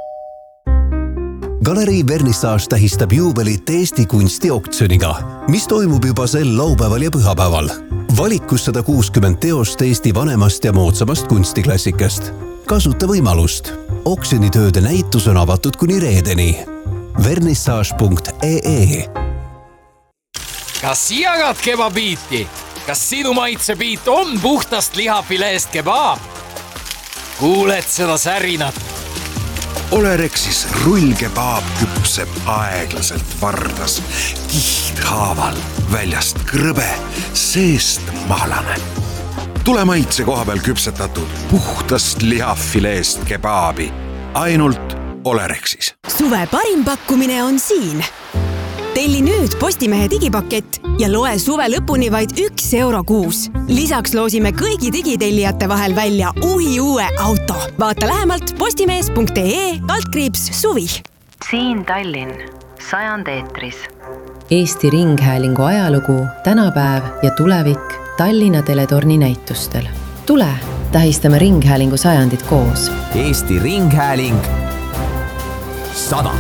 S13: Galerii Vernissage tähistab juubelit Eesti kunstioktsiooniga, mis toimub juba sel laupäeval ja pühapäeval. Valikus sada kuuskümmend teost Eesti vanemast ja moodsamast kunstiklassikast. Kasuta võimalust. Oksjonitööde näitus on avatud kuni reedeni. vernissage punkt ee.
S14: Kas jagad kebabiiti? Kas sinu maitsebiit on puhtast lihafileest kebaab? Kuuled seda särinat?
S15: Olerexis rullkebaab küpseb aeglaselt vardas, kihdhaaval, väljast krõbe, seest mahlane. Tule maitse koha peal küpsetatud puhtast lihafileest kebaabi, ainult Olerexis.
S16: Suve parim pakkumine on siin. telli nüüd Postimehe digipakett ja loe suve lõpuni vaid üks euro kuus. Lisaks loosime kõigi digitellijate vahel välja uhi uue auto. Vaata lähemalt postimees punkt ee kaldkriips suvi.
S17: Siin Tallinn, sajand eetris. Eesti Ringhäälingu ajalugu, tänapäev ja tulevik Tallinna teletorni näitustel. Tule, tähistame Ringhäälingu sajandit koos.
S18: Eesti Ringhääling sada.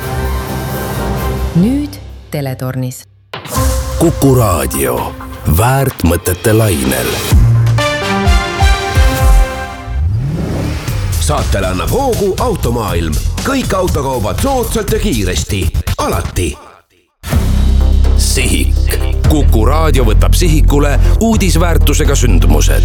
S17: Nüüd teletornis.
S10: Kuku Raadio, väärt mõtete lainel. Saatele annab hoogu Automaailm. Kõik autokaubad soodsalt ja kiiresti. Alati. Sihik. Kuku Raadio võtab sihikule uudisväärtusega sündmused.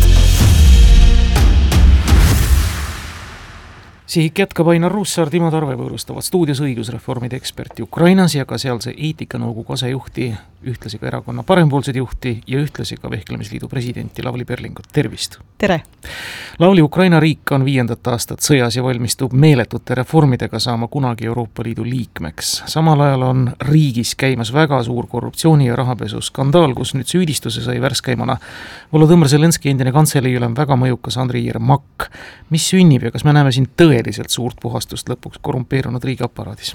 S3: Sihik jätkab Ainar Ruussaar, Timo Tarve võõrustavad stuudios õigusreformide eksperti Ukrainas ja ka sealse eetikanõukogu asejuhti, ühtlasi ka erakonna parempoolsed juhti ja ühtlasi ka Vehklemisliidu presidenti Lavly Perlingut. Tervist!
S19: Tere!
S3: Lavly, Ukraina riik on viiendat aastat sõjas ja valmistub meeletute reformidega saama kunagi Euroopa Liidu liikmeks. Samal ajal on riigis käimas väga suur korruptsiooni ja rahapesu skandaal, kus nüüd süüdistuse sai värskäimana Volodõmõr Zelenski endine kantseliülem väga mõjukas Andriy Yermak. Mis sünnib ja kas me näeme siin tõeliselt suurt puhastust lõpuks korrumpeerunud riigiaparaadis?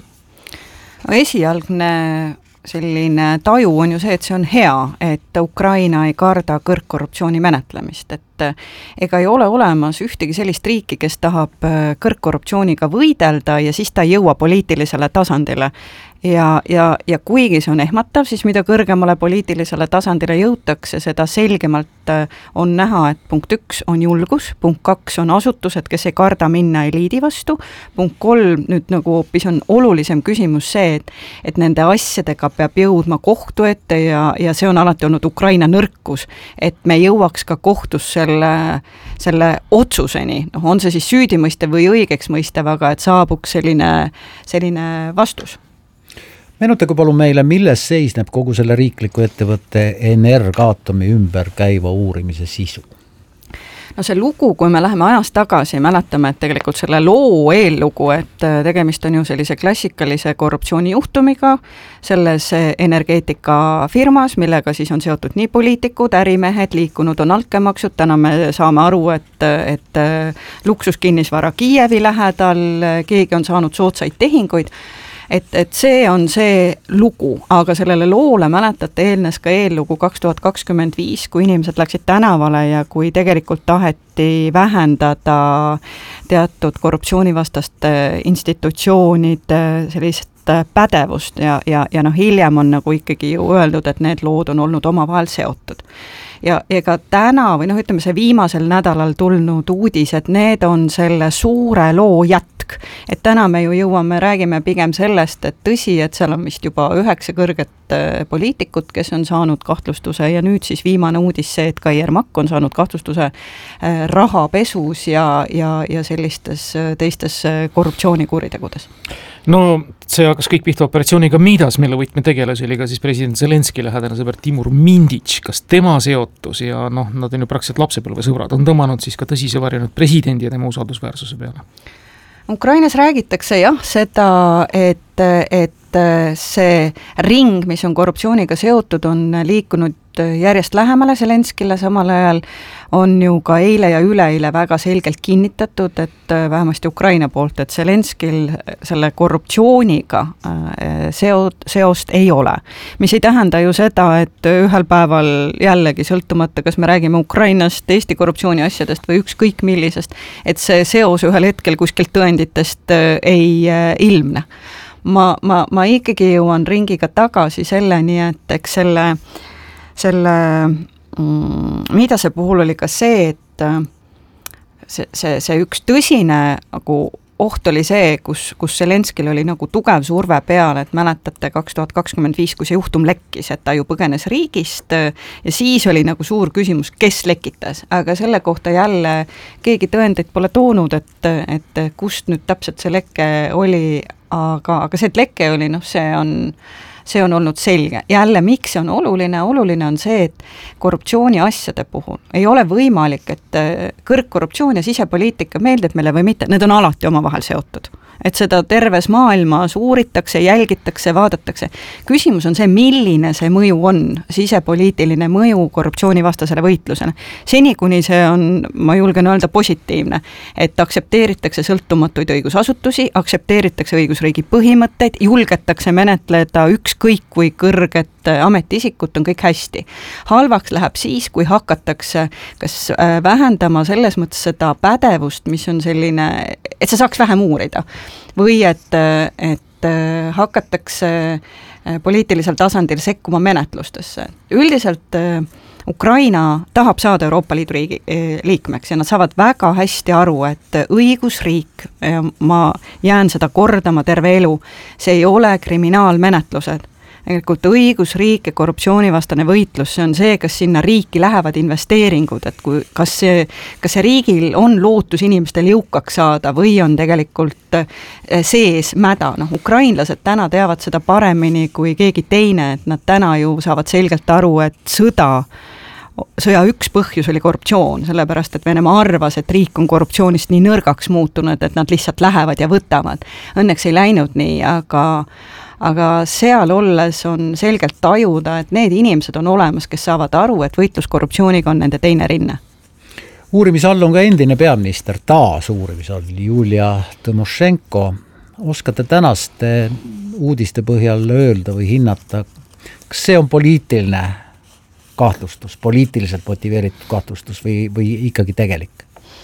S19: Esialgne selline taju on ju see, et see on hea, et Ukraina ei karda kõrgkorruptsiooni menetlemist, et ega ei ole olemas ühtegi sellist riiki, kes tahab kõrgkorruptsiooniga võidelda ja siis ta ei jõua poliitilisele tasandile. Ja, ja, ja kuigi see on ehmatav, siis mida kõrgemale poliitilisele tasandile jõutakse, seda selgemalt on näha, et punkt üks on julgus, punkt kaks on asutused, kes ei karda minna eliidi vastu, punkt kolm nüüd nagu hoopis on olulisem küsimus see, et, et nende asjadega peab jõudma kohtu ette ja, ja see on alati olnud Ukraina nõrkus, et me jõuaks ka kohtus selle, selle otsuseni, noh, on see siis süüdimõistev või õigeks mõistev, aga et saabuks selline, selline vastus.
S1: Meenutagu palun meile, milles seisneb kogu selle riikliku ettevõtte Energatomi ümber käiva uurimise sisu?
S19: No see lugu, kui me läheme ajas tagasi, mäletame, et tegelikult selle loo eellugu, et tegemist on ju sellise klassikalise korruptsioonijuhtumiga selles energeetikafirmas, millega siis on seotud nii poliitikud, ärimehed, liikunud on altkäemaksud, täna me saame aru, et, et luksuskinnisvara Kiievi lähedal, keegi on saanud soodsaid tehinguid. Et, et see on see lugu, aga sellele loole mäletate eelnes ka eellugu kaks tuhat kakskümmend viis, kui inimesed läksid tänavale ja kui tegelikult taheti vähendada teatud korruptsioonivastaste institutsioonide sellist pädevust ja, ja, ja noh, hiljem on nagu ikkagi ju öeldud, et need lood on olnud omavahel seotud. Ja ega täna või noh, ütleme see viimasel nädalal tulnud uudis, et need on selle suure loo jätk. Et täna me ju jõuame, räägime pigem sellest, et tõsi, et seal on vist juba üheksa kõrget poliitikut, kes on saanud kahtlustuse ja nüüd siis viimane uudis see, et ka Yermak on saanud kahtlustuse rahapesus ja, ja, ja sellistes teistes korruptsioonikuritegudes.
S3: No see hakkas kõik pihta operatsiooniga Midas, mille võtme tegelas oli ka siis president Zelenski lähedane sõber Timur Mindich, kas tema seotus ja noh, nad on ju praktiliselt lapsepõlvesõbrad, on tõmmanud siis ka tõsise varjanud presidendi ja tema usaldusväärsuse peale?
S19: Ukrainas räägitakse jah seda, et, et see ring, mis on korruptsiooniga seotud, on liikunud järjest lähemale Zelenskile, samal ajal on ju ka eile ja üleeile väga selgelt kinnitatud, et vähemasti Ukraina poolt, et Zelenskil selle korruptsiooniga seot, seost ei ole. Mis ei tähenda ju seda, et ühel päeval jällegi sõltumata, kas me räägime Ukrainast, Eesti korruptsiooni asjadest või ükskõik millisest, et see seos ühel hetkel kuskilt tõenditest ei ilmne. Ma, ma, ma ikkagi jõuan ringiga tagasi selleni, et eks selle, selle mm, mida see puhul oli ka see, et see, see, see üks tõsine nagu oht oli see, kus, kus Zelenskil oli nagu tugev surve peal, et mäletate kaks tuhat kakskümmend viis, kui see juhtum lekkis, et ta ju põgenes riigist ja siis oli nagu suur küsimus, kes lekitas, aga selle kohta jälle keegi tõendeid pole toonud, et, et kust nüüd täpselt see leke oli, aga, aga see, et leke oli, noh, see on see on olnud selge. Jälle, miks see on oluline? Oluline on see, et korruptsiooni asjade puhul ei ole võimalik, et kõrgkorruptsioon ja sisepoliitika meeldib meile või mitte, need on alati omavahel seotud. et seda terves maailmas uuritakse, jälgitakse, vaadatakse. Küsimus on see, milline see mõju on, sisepoliitiline mõju korruptsioonivastasele võitlusele. Seni, kuni see on, ma julgen öelda, positiivne, et aktsepteeritakse sõltumatuid õigusasutusi, aktsepteeritakse õigusriigi põhimõtteid, julgetakse menetleda ükskõik kui kõrget ametiisikut, on kõik hästi. Halvaks läheb siis, kui hakatakse kas vähendama selles mõttes seda pädevust, mis on selline, et sa saaks vähem uurida. Või et, et hakatakse poliitilisel tasandil sekkuma menetlustesse. Üldiselt Ukraina tahab saada Euroopa Liidu riigi, liikmeks ja nad saavad väga hästi aru, et õigusriik, ma jään seda kordama terve elu, see ei ole kriminaalmenetlused. Tegelikult õigusriik ja korruptsioonivastane võitlus, see on see, kas sinna riiki lähevad investeeringud, et kui, kas see, kas see riigil on lootus inimestel jõukaks saada või on tegelikult sees mäda. Noh, ukrainlased täna teavad seda paremini kui keegi teine, et nad täna ju saavad selgelt aru, et sõda sõja üks põhjus oli korruptsioon, sellepärast et Venemaa arvas, et riik on korruptsioonist nii nõrgaks muutunud, et nad lihtsalt lähevad ja võtavad. Õnneks ei läinud nii, aga aga seal olles on selgelt tajuda, et need inimesed on olemas, kes saavad aru, et võitlus korruptsiooniga on nende teine rinne.
S1: Uurimise all on ka endine peaminister, taas uurimise all, Julia Tõmošenko. Oskate tänaste uudiste põhjal öelda või hinnata, kas see on poliitiline kahtlustus, poliitiliselt motiveeritud kahtlustus või, või ikkagi tegelik?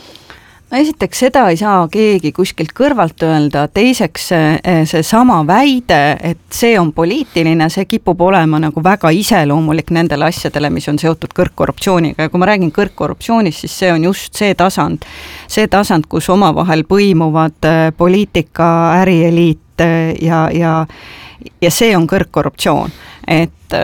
S19: No esiteks seda ei saa keegi kuskilt kõrvalt öelda, teiseks see sama väide, et see on poliitiline, see kipub olema nagu väga iseloomulik nendele asjadele, mis on seotud kõrgkorruptsiooniga ja kui ma räägin kõrgkorruptsioonist, siis see on just see tasand, see tasand, kus omavahel põimuvad poliitika, ärieliit ja, ja, ja see on kõrgkorruptsioon, et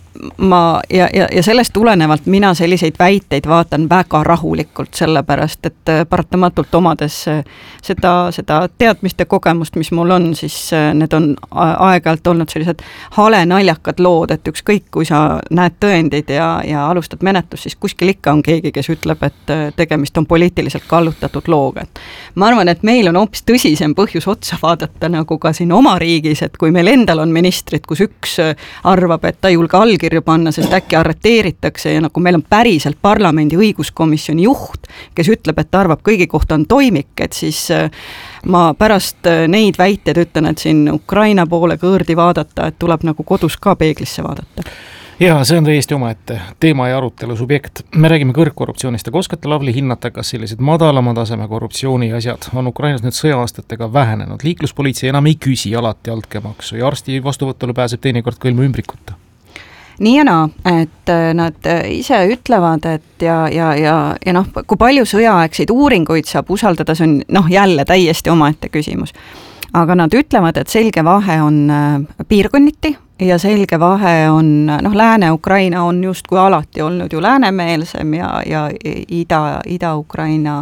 S19: ma ja, ja, ja sellest tulenevalt mina selliseid väiteid vaatan väga rahulikult, sellepärast et paratamatult omades seda, seda teadmiste kogemust, mis mul on, siis need on aeg-ajalt olnud sellised hale naljakad lood, et ükskõik, kui sa näed tõendid ja, ja alustad menetlust, siis kuskil ikka on keegi, kes ütleb, et tegemist on poliitiliselt kallutatud looga. Ma arvan, et meil on hoopis tõsisem põhjus otsa vaadata nagu ka siin oma riigis, et kui meil endal on ministrid, kus üks arvab, et ta julge allkirju panna, sest äkki arreteeritakse ja nagu meil on päriselt parlamendi õiguskomisjoni juht, kes ütleb, et ta arvab kõigi kohta on toimik, et siis ma pärast neid väiteid ütlen, et siin Ukraina poole kõõrdi vaadata, et tuleb nagu kodus ka peeglisse vaadata.
S3: Ja see on täiesti omaette teema ja arutelu subjekt. Me räägime kõrgkorruptsioonist, aga oskate, Lavly, hinnata, kas sellised madalama taseme korruptsiooni asjad on Ukrainas nüüd sõja-aastatega vähenenud. Liikluspolitsei enam ei küsi alati altkäemaksu ja arsti vastuvõtule pääseb teinekord ka ilma ümbrikuta.
S19: Nii ja naa, et nad ise ütlevad, et ja, ja, ja, ja noh, kui palju sõjaaegseid uuringuid saab usaldada, see on noh, jälle täiesti omaette küsimus. Aga nad ütlevad, et selge vahe on piirkonniti ja selge vahe on, noh, Lääne-Ukraina on just kui alati olnud ju läänemeelsem ja, ja Ida, Ida-Ukraina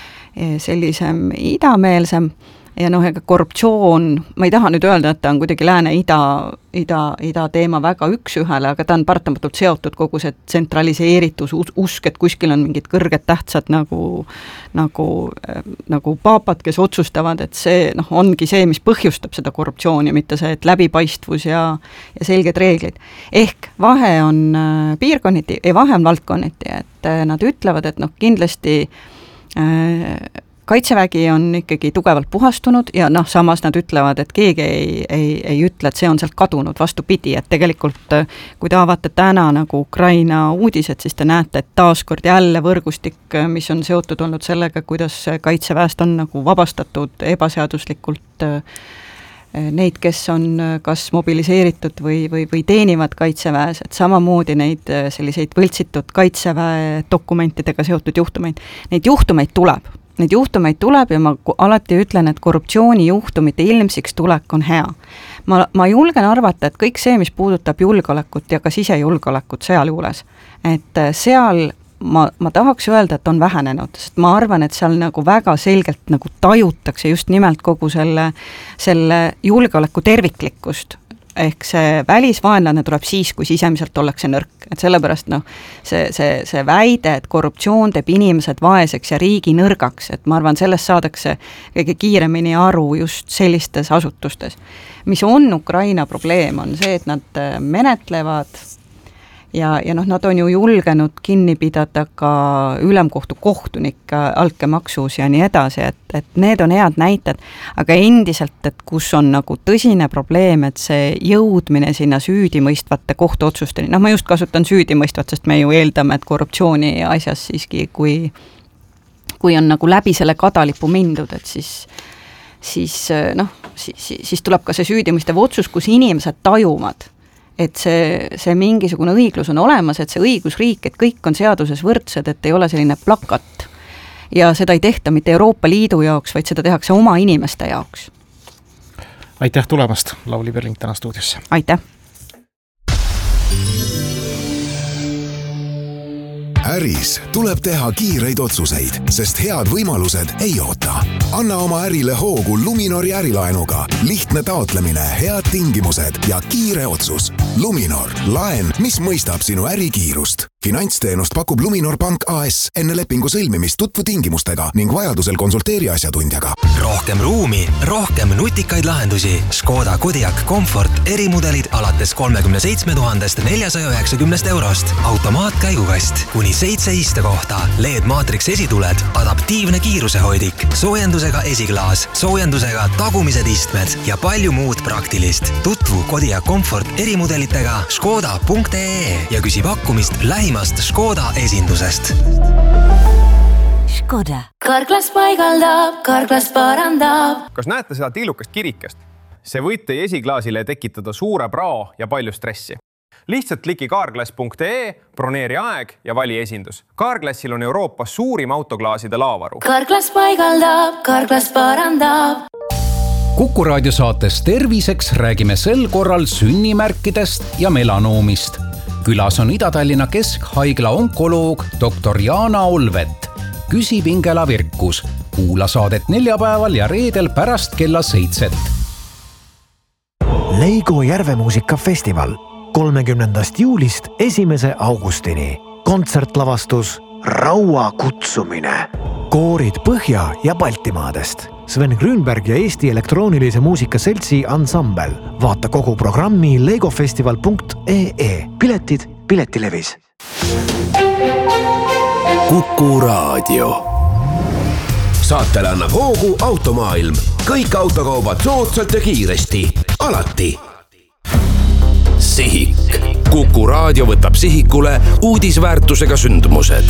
S19: sellisem idameelsem. Ja noh, ega korruptsioon, ma ei taha nüüd öelda, et ta on kuidagi lääne-ida ida, ida teema väga üks-ühele, aga ta on paratamatult seotud kogu see tsentraliseeritus, usk, et kuskil on mingid kõrged tähtsad nagu, nagu, nagu paapad, kes otsustavad, et see noh, ongi see, mis põhjustab seda korruptsiooni, mitte see, et läbipaistvus ja, ja selged reeglid. Ehk vahe on piirkonniti ja vahe on valdkonniti, et nad ütlevad, et noh, kindlasti äh, Kaitsevägi on ikkagi tugevalt puhastunud ja noh, samas nad ütlevad, et keegi ei, ei, ei ütle, et see on sealt kadunud, vastupidi, et tegelikult kui te avate täna nagu Ukraina uudised, siis te näete, et taaskord jälle võrgustik, mis on seotud olnud sellega, kuidas Kaitseväest on nagu vabastatud ebaseaduslikult neid, kes on kas mobiliseeritud või, või, või teenivad Kaitseväes, et samamoodi neid selliseid võltsitud Kaitseväe dokumentidega seotud juhtumeid, neid juhtumeid tuleb. Neid juhtumeid tuleb ja ma alati ütlen, et korruptsioonijuhtumite ilmsiks tulek on hea. Ma, ma julgen arvata, et kõik see, mis puudutab julgeolekut ja ka sisejulgeolekut sealjuures, et seal ma, ma tahaks öelda, et on vähenenud, sest ma arvan, et seal nagu väga selgelt nagu tajutakse just nimelt kogu selle, selle julgeoleku terviklikkust. ehk see välisvaenlane tuleb siis, kui sisemiselt ollakse nõrk, et sellepärast noh, see, see, see väide, et korruptsioon teeb inimesed vaeseks ja riigi nõrgaks, et ma arvan, sellest saadakse kõige kiiremini aru just sellistes asutustes. Mis on Ukraina probleem, on see, et nad menetlevad ja, ja noh, nad on ju julgenud kinni pidada ka ülemkohtu kohtunik altkäemaksus ja nii edasi, et, et need on head näited, aga endiselt, et kus on nagu tõsine probleem, et see jõudmine sinna süüdimõistvate kohtuotsusteni, noh ma just kasutan süüdimõistvat, sest me ju eeldame, et korruptsiooni asjas siiski, kui, kui on nagu läbi selle kadalipu mindud, et siis siis noh, siis, siis tuleb ka see süüdimõistev otsus, kus inimesed tajuvad, et see, see mingisugune õiglus on olemas, et see õigusriik, et kõik on seaduses võrdsed, et ei ole selline plakat. Ja seda ei tehta mitte Euroopa Liidu jaoks, vaid seda tehakse oma inimeste jaoks.
S3: Aitäh tulemast, Lauli Perling täna stuudiosse.
S19: Aitäh!
S20: Äris tuleb teha kiireid otsuseid, sest head võimalused ei oota. Anna oma ärile hoogu Luminori ärilaenuga. Lihtne taotlemine, head tingimused ja kiire otsus. Luminor, laen, mis mõistab sinu ärikiirust. Finantsteenust pakub Luminor Pank A S. Enne lepingu sõlmimist tutvu tingimustega ning vajadusel konsulteeri asjatundjaga.
S21: Rohkem ruumi, rohkem nutikaid lahendusi. Škoda Kodiaq Comfort erimudelid alates kolmekümne seitsme tuhandest neljasaja üheksakümnest eurost. Automaatkäigukast kuni seitse istekohta, L E D Matrix esituled, adaptiivne kiirusehoidik, soojendusega esiklaas, soojendusega tagumised istmed ja palju muud praktilist. Tutvu Kodiaq Comfort erimudelitega škoda punkt ee ja küsi pakkumist lähimast Škoda esindusest.
S22: Škoda. Karklas paigaldab, karklas parandab.
S23: Kas näete seda tillukast kirikest? See võib teie esiklaasile tekitada suure prao ja palju stressi. Lihtsalt kliki kaarglass punkt ee, broneeri aeg ja vali esindus. Kaarglassil on Euroopas suurim autoklaaside laavaru.
S22: Karklas paigaldab, karklas parandab.
S24: Kuku raadiosaates Terviseks räägime sel korral sünnimärkidest ja melanoomist. Külas on Ida-Tallinna Keskhaigla onkoloog doktor Jaana Olvet. Küsib Ingela Virkus. Kuula saadet neljapäeval ja reedel pärast kella seitset.
S25: Leigo Järvemuusikafestival. kolmekümnendast juulist esimese augustini. Kontsertlavastus Raua kutsumine. Koorid Põhja- ja Baltimaadest. Sven Grünberg ja Eesti elektroonilise muusika seltsi ansambel. Vaata kogu programmi legofestival punkt ee. Piletid Piletilevis.
S10: Kuku Raadio. Saatele annab hoogu Automaailm. Kõik autokaubad soodsalt ja kiiresti. Alati. Sihik. Kuku Raadio võtab sihikule uudisväärtusega sündmused.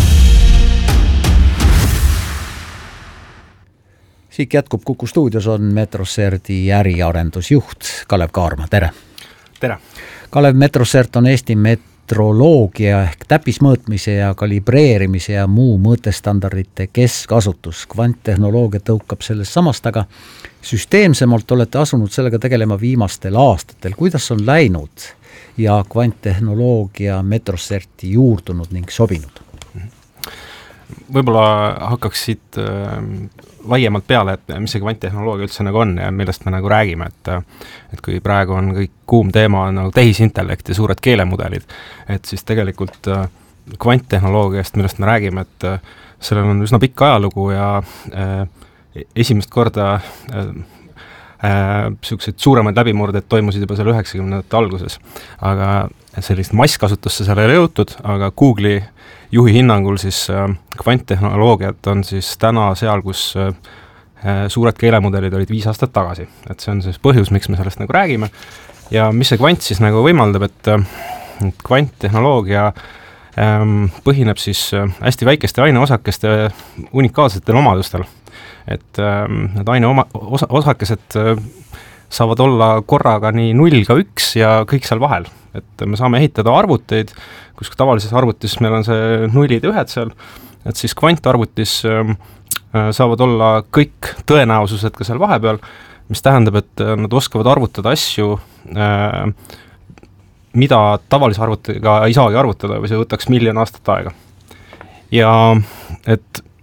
S1: Sihik jätkub. Kuku stuudios on Metroserti äriarendusjuht Kalev Kaarma. Tere!
S23: Tere!
S1: Kalev, Metrosert on Eesti metroloogia ehk täpismõõtmise ja kalibreerimise ja muu mõõtestandardite keskasutus. Kvanttehnoloogia tõukab sellest samast, aga süsteemsemalt olete asunud sellega tegelema viimastel aastatel. Kuidas on läinud ja kvanttehnoloogia Metroserti juurdunud ning sobinud?
S23: Võib-olla hakkaks siit äh, laiemalt peale, et mis see kvanttehnoloogia üldse nagu on ja millest me nagu räägime, et, et kui praegu on kõik kuum teema nagu tehisintellekt ja suured keelemudelid, et siis tegelikult äh, kvanttehnoloogiast, millest me räägime, et äh, sellel on üsna pikk ajalugu ja äh, esimest korda äh, äh, sellised suuremaid läbimurded toimusid juba seal üheksakümnendate alguses, aga sellist masskasutusse seal ei ole jõutud, aga Google'i juhi hinnangul siis äh, kvanttehnoloogiat on siis täna seal, kus äh, suured keelemudelid olid viis aastat tagasi. Et see on siis põhjus, miks me sellest nagu räägime. Ja mis see kvant siis nagu võimaldab, et, et kvanttehnoloogia ähm, põhineb siis äh, hästi väikeste aineosakeste unikaalsetel omadustel. Et ähm, need aine oma, osa, osakesed äh, saavad olla korraga nii null ka üks ja kõik seal vahel. Et me saame ehitada arvuteid, kus tavalises arvutis meil on see nullid ja ühed seal, et siis kvantarvutis äh, saavad olla kõik tõenäosused ka seal vahepeal, mis tähendab, et nad oskavad arvutada asju, äh, mida tavalise arvutiga ei saagi arvutada või see võtaks miljon aastat aega. Ja et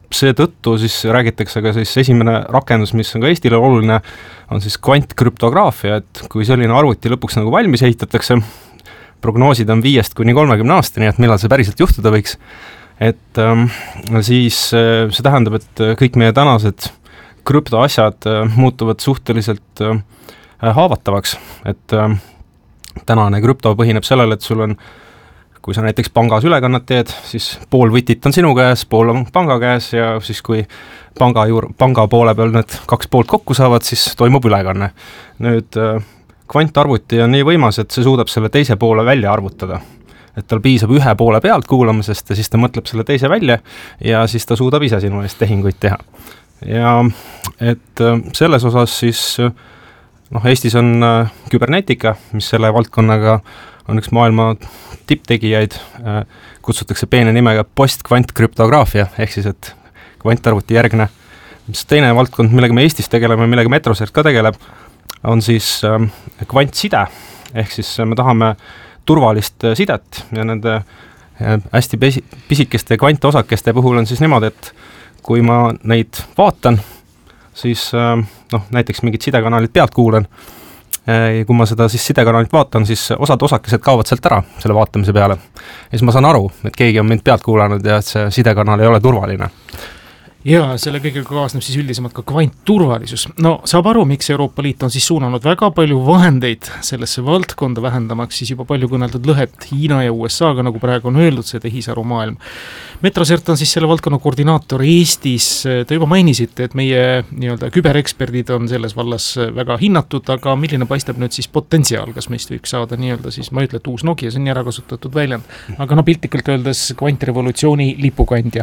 S23: seetõttu siis räägitakse ka siis esimene rakendus, mis on ka Eestile oluline, on siis kvantkrüptograafia, et kui selline arvuti lõpuks nagu valmis ehitatakse, prognoosid on viiest kuni kolmekümne aastani, et millal see päriselt juhtuda võiks, et ähm, siis äh, see tähendab, et kõik meie tänased krüptoasjad äh, muutuvad suhteliselt äh, haavatavaks, et äh, tänane krüpto põhineb sellele, et sul on, kui sa näiteks pangas ülekannet teed, siis pool võtit on sinu käes, pool on panga käes ja siis kui panga, juur, panga poole peal need kaks poolt kokku saavad, siis toimub ülekanne. Nüüd kvantarvuti on nii võimas, et see suudab selle teise poole välja arvutada. Et tal piisab ühe poole pealt kuulamisest ja siis ta mõtleb selle teise välja ja siis ta suudab ise sinu eest tehinguid teha. Ja et selles osas siis noh, Eestis on kübernetika, mis selle valdkonnaga on üks maailma tipptegijaid, kutsutakse peene nimega postkvantkrüptograafia, ehk siis, et kvantarvuti järgne. Mis teine valdkond, millega me Eestis tegeleme, millega Metrosert ka tegeleb, on siis kvantside, ehk siis me tahame turvalist sidet ja nende hästi pisikeste kvantosakeste puhul on siis niimoodi, et kui ma neid vaatan, siis noh, näiteks mingid sidekanalid pealt kuulen, ja kui ma seda siis sidekanalit vaatan, siis osad osakesed kaovad sealt ära selle vaatamise peale. Ja siis ma saan aru, et keegi on mind pealt kuulanud ja et see sidekanal ei ole turvaline.
S3: Ja selle kõigega kaasneb siis üldisemalt ka kvantturvalisus. No saab aru, miks Euroopa Liit on siis suunanud väga palju vahendeid sellesse valdkonda, vähendamaks siis juba palju kõneldud lõhet Hiina ja U S A-ga, nagu praegu on öeldud, see tehisaru maailm. Metrosert on siis selle valdkonna koordinaator Eestis. Te juba mainisite, et meie nii-öelda kübereksperdid on selles vallas väga hinnatud, aga milline paistab nüüd siis potentsiaal, kas meist võiks saada nii-öelda siis, ma ütle, et uus Nokia, see on nii ära kasutatud väljend, aga no piltlikult öeldes kvantrevolutsiooni lipukandja.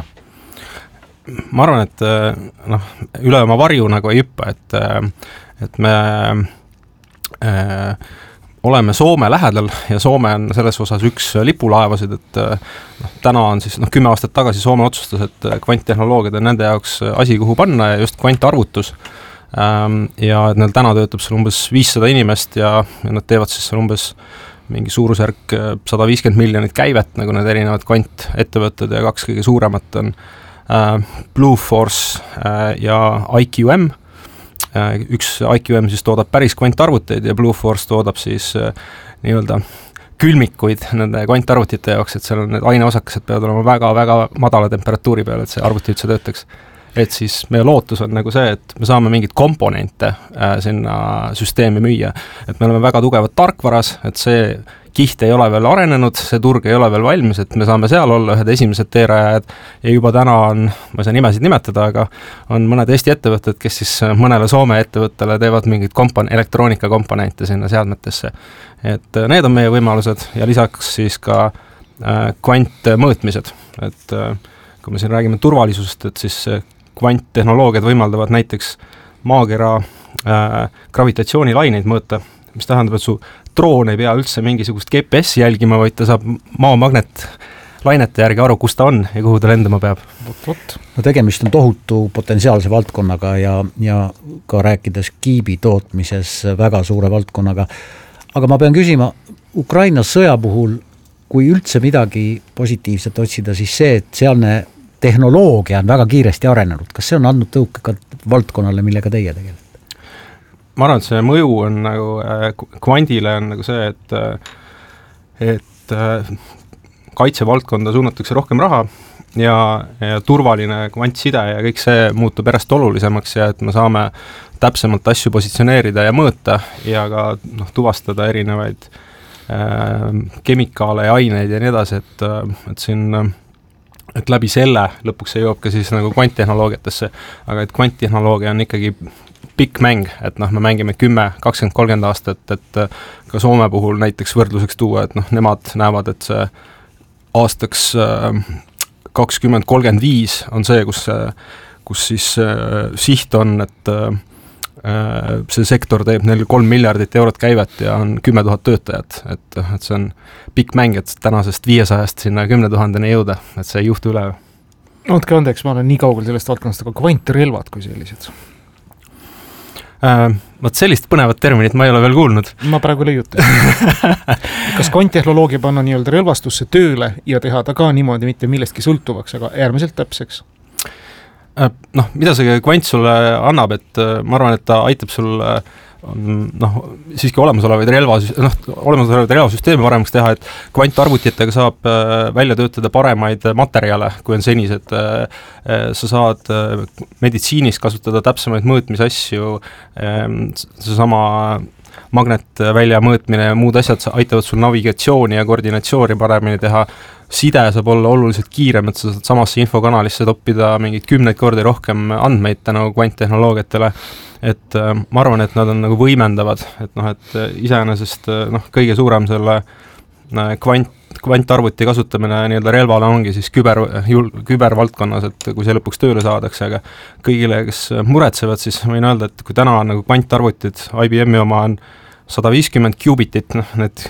S23: Ma arvan, et noh, üle oma varju nagu ei hüppa, et, et me äh, oleme Soome lähedal ja Soome on selles osas üks lipulaevasid, et noh, täna on siis, noh, kümme aastat tagasi Soome otsustas, et kvanttehnoloogiad on nende jaoks asi, kuhu panna ja just kvantarvutus. Ähm, ja et neil täna töötab seal umbes viissada inimest ja, ja nad teevad siis seal umbes mingi suurusjärk sada viiskümmend miljonit käivet, nagu need erinevad kvantettevõtted ja kaks kõige suuremat on Uh, Blueforce uh, ja I Q M. Uh, üks I Q M siis toodab päris kvantarvuteid ja Blueforce toodab siis uh, nii-öelda külmikuid nende kvantarvutite jaoks, et seal on need aineosakesed peavad olema väga-väga madala temperatuuri peal, et see arvuti üldse töötaks. Et siis meie lootus on nagu see, et me saame mingid komponente uh, sinna süsteemi müüa, et me oleme väga tugevad tarkvaras, et see kiht ei ole veel arenenud, see turg ei ole veel valmis, et me saame seal olla ühed esimesed teerajad ja juba täna on, ma ei saa nimesid nimetada, aga on mõned Eesti ettevõtted, kes siis mõnele Soome ettevõttele teevad mingid kompon- elektroonikakomponente sinna seadmetesse. Et need on meie võimalused ja lisaks siis ka äh, kvantmõõtmised, et äh, kui me siin räägime turvalisusest, et siis kvanttehnoloogiad võimaldavad näiteks maakera äh, gravitatsioonilaineid mõõta, mis tähendab, et su droon ei pea üldse mingisugust G P S jälgima, vaid ta saab maamagnet lainete järgi aru, kus ta on ja kuhu ta lendama peab.
S3: Vot, vot.
S1: No tegemist on tohutu potentsiaalse valdkonnaga ja, ja ka rääkides kiibi tootmises väga suure valdkonnaga. Aga ma pean küsima, Ukraina sõja puhul, kui üldse midagi positiivset otsida, siis see, et sealne tehnoloogia on väga kiiresti arenenud. Kas see on andnud tõuke ka valdkonnale, millega teie tegelikult?
S23: Ma arvan, et see mõju on nagu äh, kvandile on nagu see, et et äh, kaitsevaldkonda suunatakse rohkem raha ja, ja turvaline kvantside ja kõik see muutub järjest olulisemaks ja et me saame täpsemalt asju positsioneerida ja mõõta ja ka noh, tuvastada erinevaid äh, kemikaale ja aineid ja nii edasi, et, et siin et läbi selle lõpuks see jõuab ka siis nagu kvanttehnoloogiatesse, aga et kvanttehnoloogia on ikkagi pikk mäng, et noh, me mängime kümme, kakskümmend, kolmkümmend aastat, et ka Soome puhul näiteks võrdluseks tuua, et noh, nemad näevad, et see aastaks kakskümmend, kolmkümmend viis on see, kus, kus siis siht on, et see sektor teeb neil kolm miljardit eurot käivet ja on kümme tuhat töötajat, et, et see on pikk mäng, et tänasest viiesajast sinna kümne tuhandeni jõuda, et see ei juhtu üle.
S3: Andke andeks, ma olen nii kaugel sellest valdkonnast, aga kvantrelvad kui sellised?
S23: Äh, võt sellist põnevat terminit ma ei ole veel kuulnud.
S3: Ma praegu leiutan. Kas kvanttehnoloogia panna nii-öelda relvastusse tööle ja teha ta ka niimoodi mitte millestki sõltuvaks, aga äärmiselt täpseks?
S23: noh, mida see kvant sulle annab, et ma arvan, et ta aitab sul noh, siiski olemasolevaid relva, noh, olemasolevaid relvasüsteeme paremaks teha, et kvantarvutitega saab välja töötada paremaid materjale, kui on senised. Sa saad meditsiinis kasutada täpsemaid mõõtmisasju, seesama magnetvälja mõõtmine ja muud asjad aitavad sul navigatsiooni ja koordinatsiooni paremini teha. Side saab olla oluliselt kiirem, et sa saad samasse infokanalisse toppida mingid kümneid kordi rohkem andmeid tänu kvanttehnoloogiatele. Et äh, ma arvan, et nad on nagu võimendavad, et noh, et iseenesest noh, kõige suurem selle äh, kvant, kvantarvuti kasutamine nii-öelda relvale ongi siis küber, jul, kübervaldkonnas, et kui see lõpuks tööle saadakse, aga kõigile, kes muretsevad, siis võin öelda, et kui täna on nagu kvantarvutid, I B M-i oma on sada viiskümmend kubitit, noh, need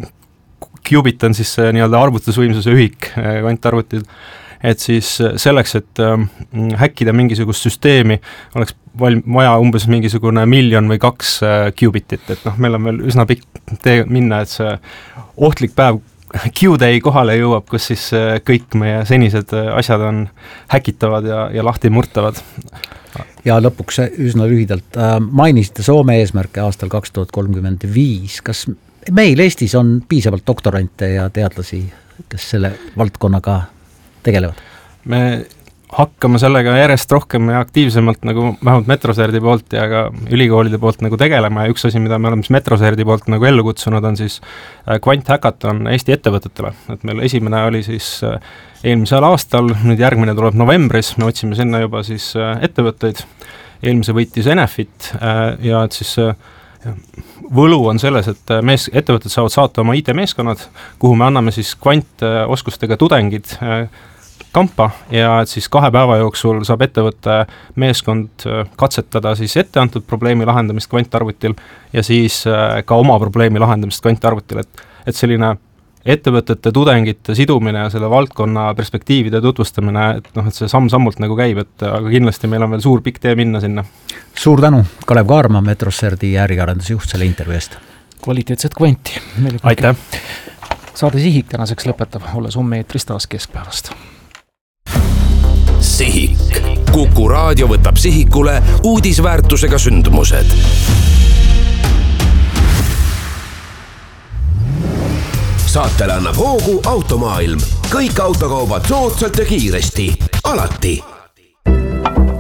S23: qubit on siis nii-öelda arvutusvõimsuse ühik kvantarvutid, et siis selleks, et äh, häkkida mingisugust süsteemi, oleks val-, vaja umbes mingisugune miljon või kaks äh, qubitit, et noh, meil on veel üsna pikk tee minna, et see ohtlik päev Q-day kohale jõuab, kus siis äh, kõik meie senised äh, asjad on häkitavad ja, ja lahti murtavad.
S1: Ja lõpuks üsna lühidalt äh, mainisite Soome eesmärke aastal kaks tuhat kolmkümmend viis, kas meil Eestis on piisavalt doktorante ja teadlasi, kes selle valdkonnaga tegelevad?
S23: Me hakkame sellega järjest rohkem ja aktiivsemalt nagu vähemalt Metroserdi poolt ja ka ülikoolide poolt nagu tegelema ja üks asi, mida me oleme Metroserdi poolt nagu ellu kutsunud, on siis kvanthäkaton Eesti ettevõtetele. Et meil esimene oli siis eelmisel aastal, nüüd järgmine tuleb novembris, me otsime sinna juba siis ettevõtteid. Eelmise võitis Enefit ja et siis võlu on selles, et mees, ettevõtted saavad saata oma I T-meeskonnad, kuhu me anname siis kvantoskustega tudengid kampa ja et siis kahe päeva jooksul saab ettevõtte meeskond katsetada siis etteantud probleemi lahendamist kvantarvutil ja siis ka oma probleemi lahendamist kvantarvutil, et, et selline ettevõtete, tudengite sidumine ja selle valdkonna perspektiivide tutvustamine, et noh, et see samm-sammult nagu käib, et aga kindlasti meil on veel suur pikk tee minna sinna.
S1: Suur tänu, Kalev Kaarma, Metroserdi äriarendusjuht selle intervjuu eest.
S3: Kvaliteetset kvanti.
S23: Aitäh.
S3: Saade Sihik tänaseks lõpetab, olles homme eetris taas keskpäevast.
S10: Sihik. Kuku raadio võtab sihikule uudisväärtusega sündmused. Saatele annab hoogu Automaailm. Kõik autokaubad soodsalt ja kiiresti. Alati.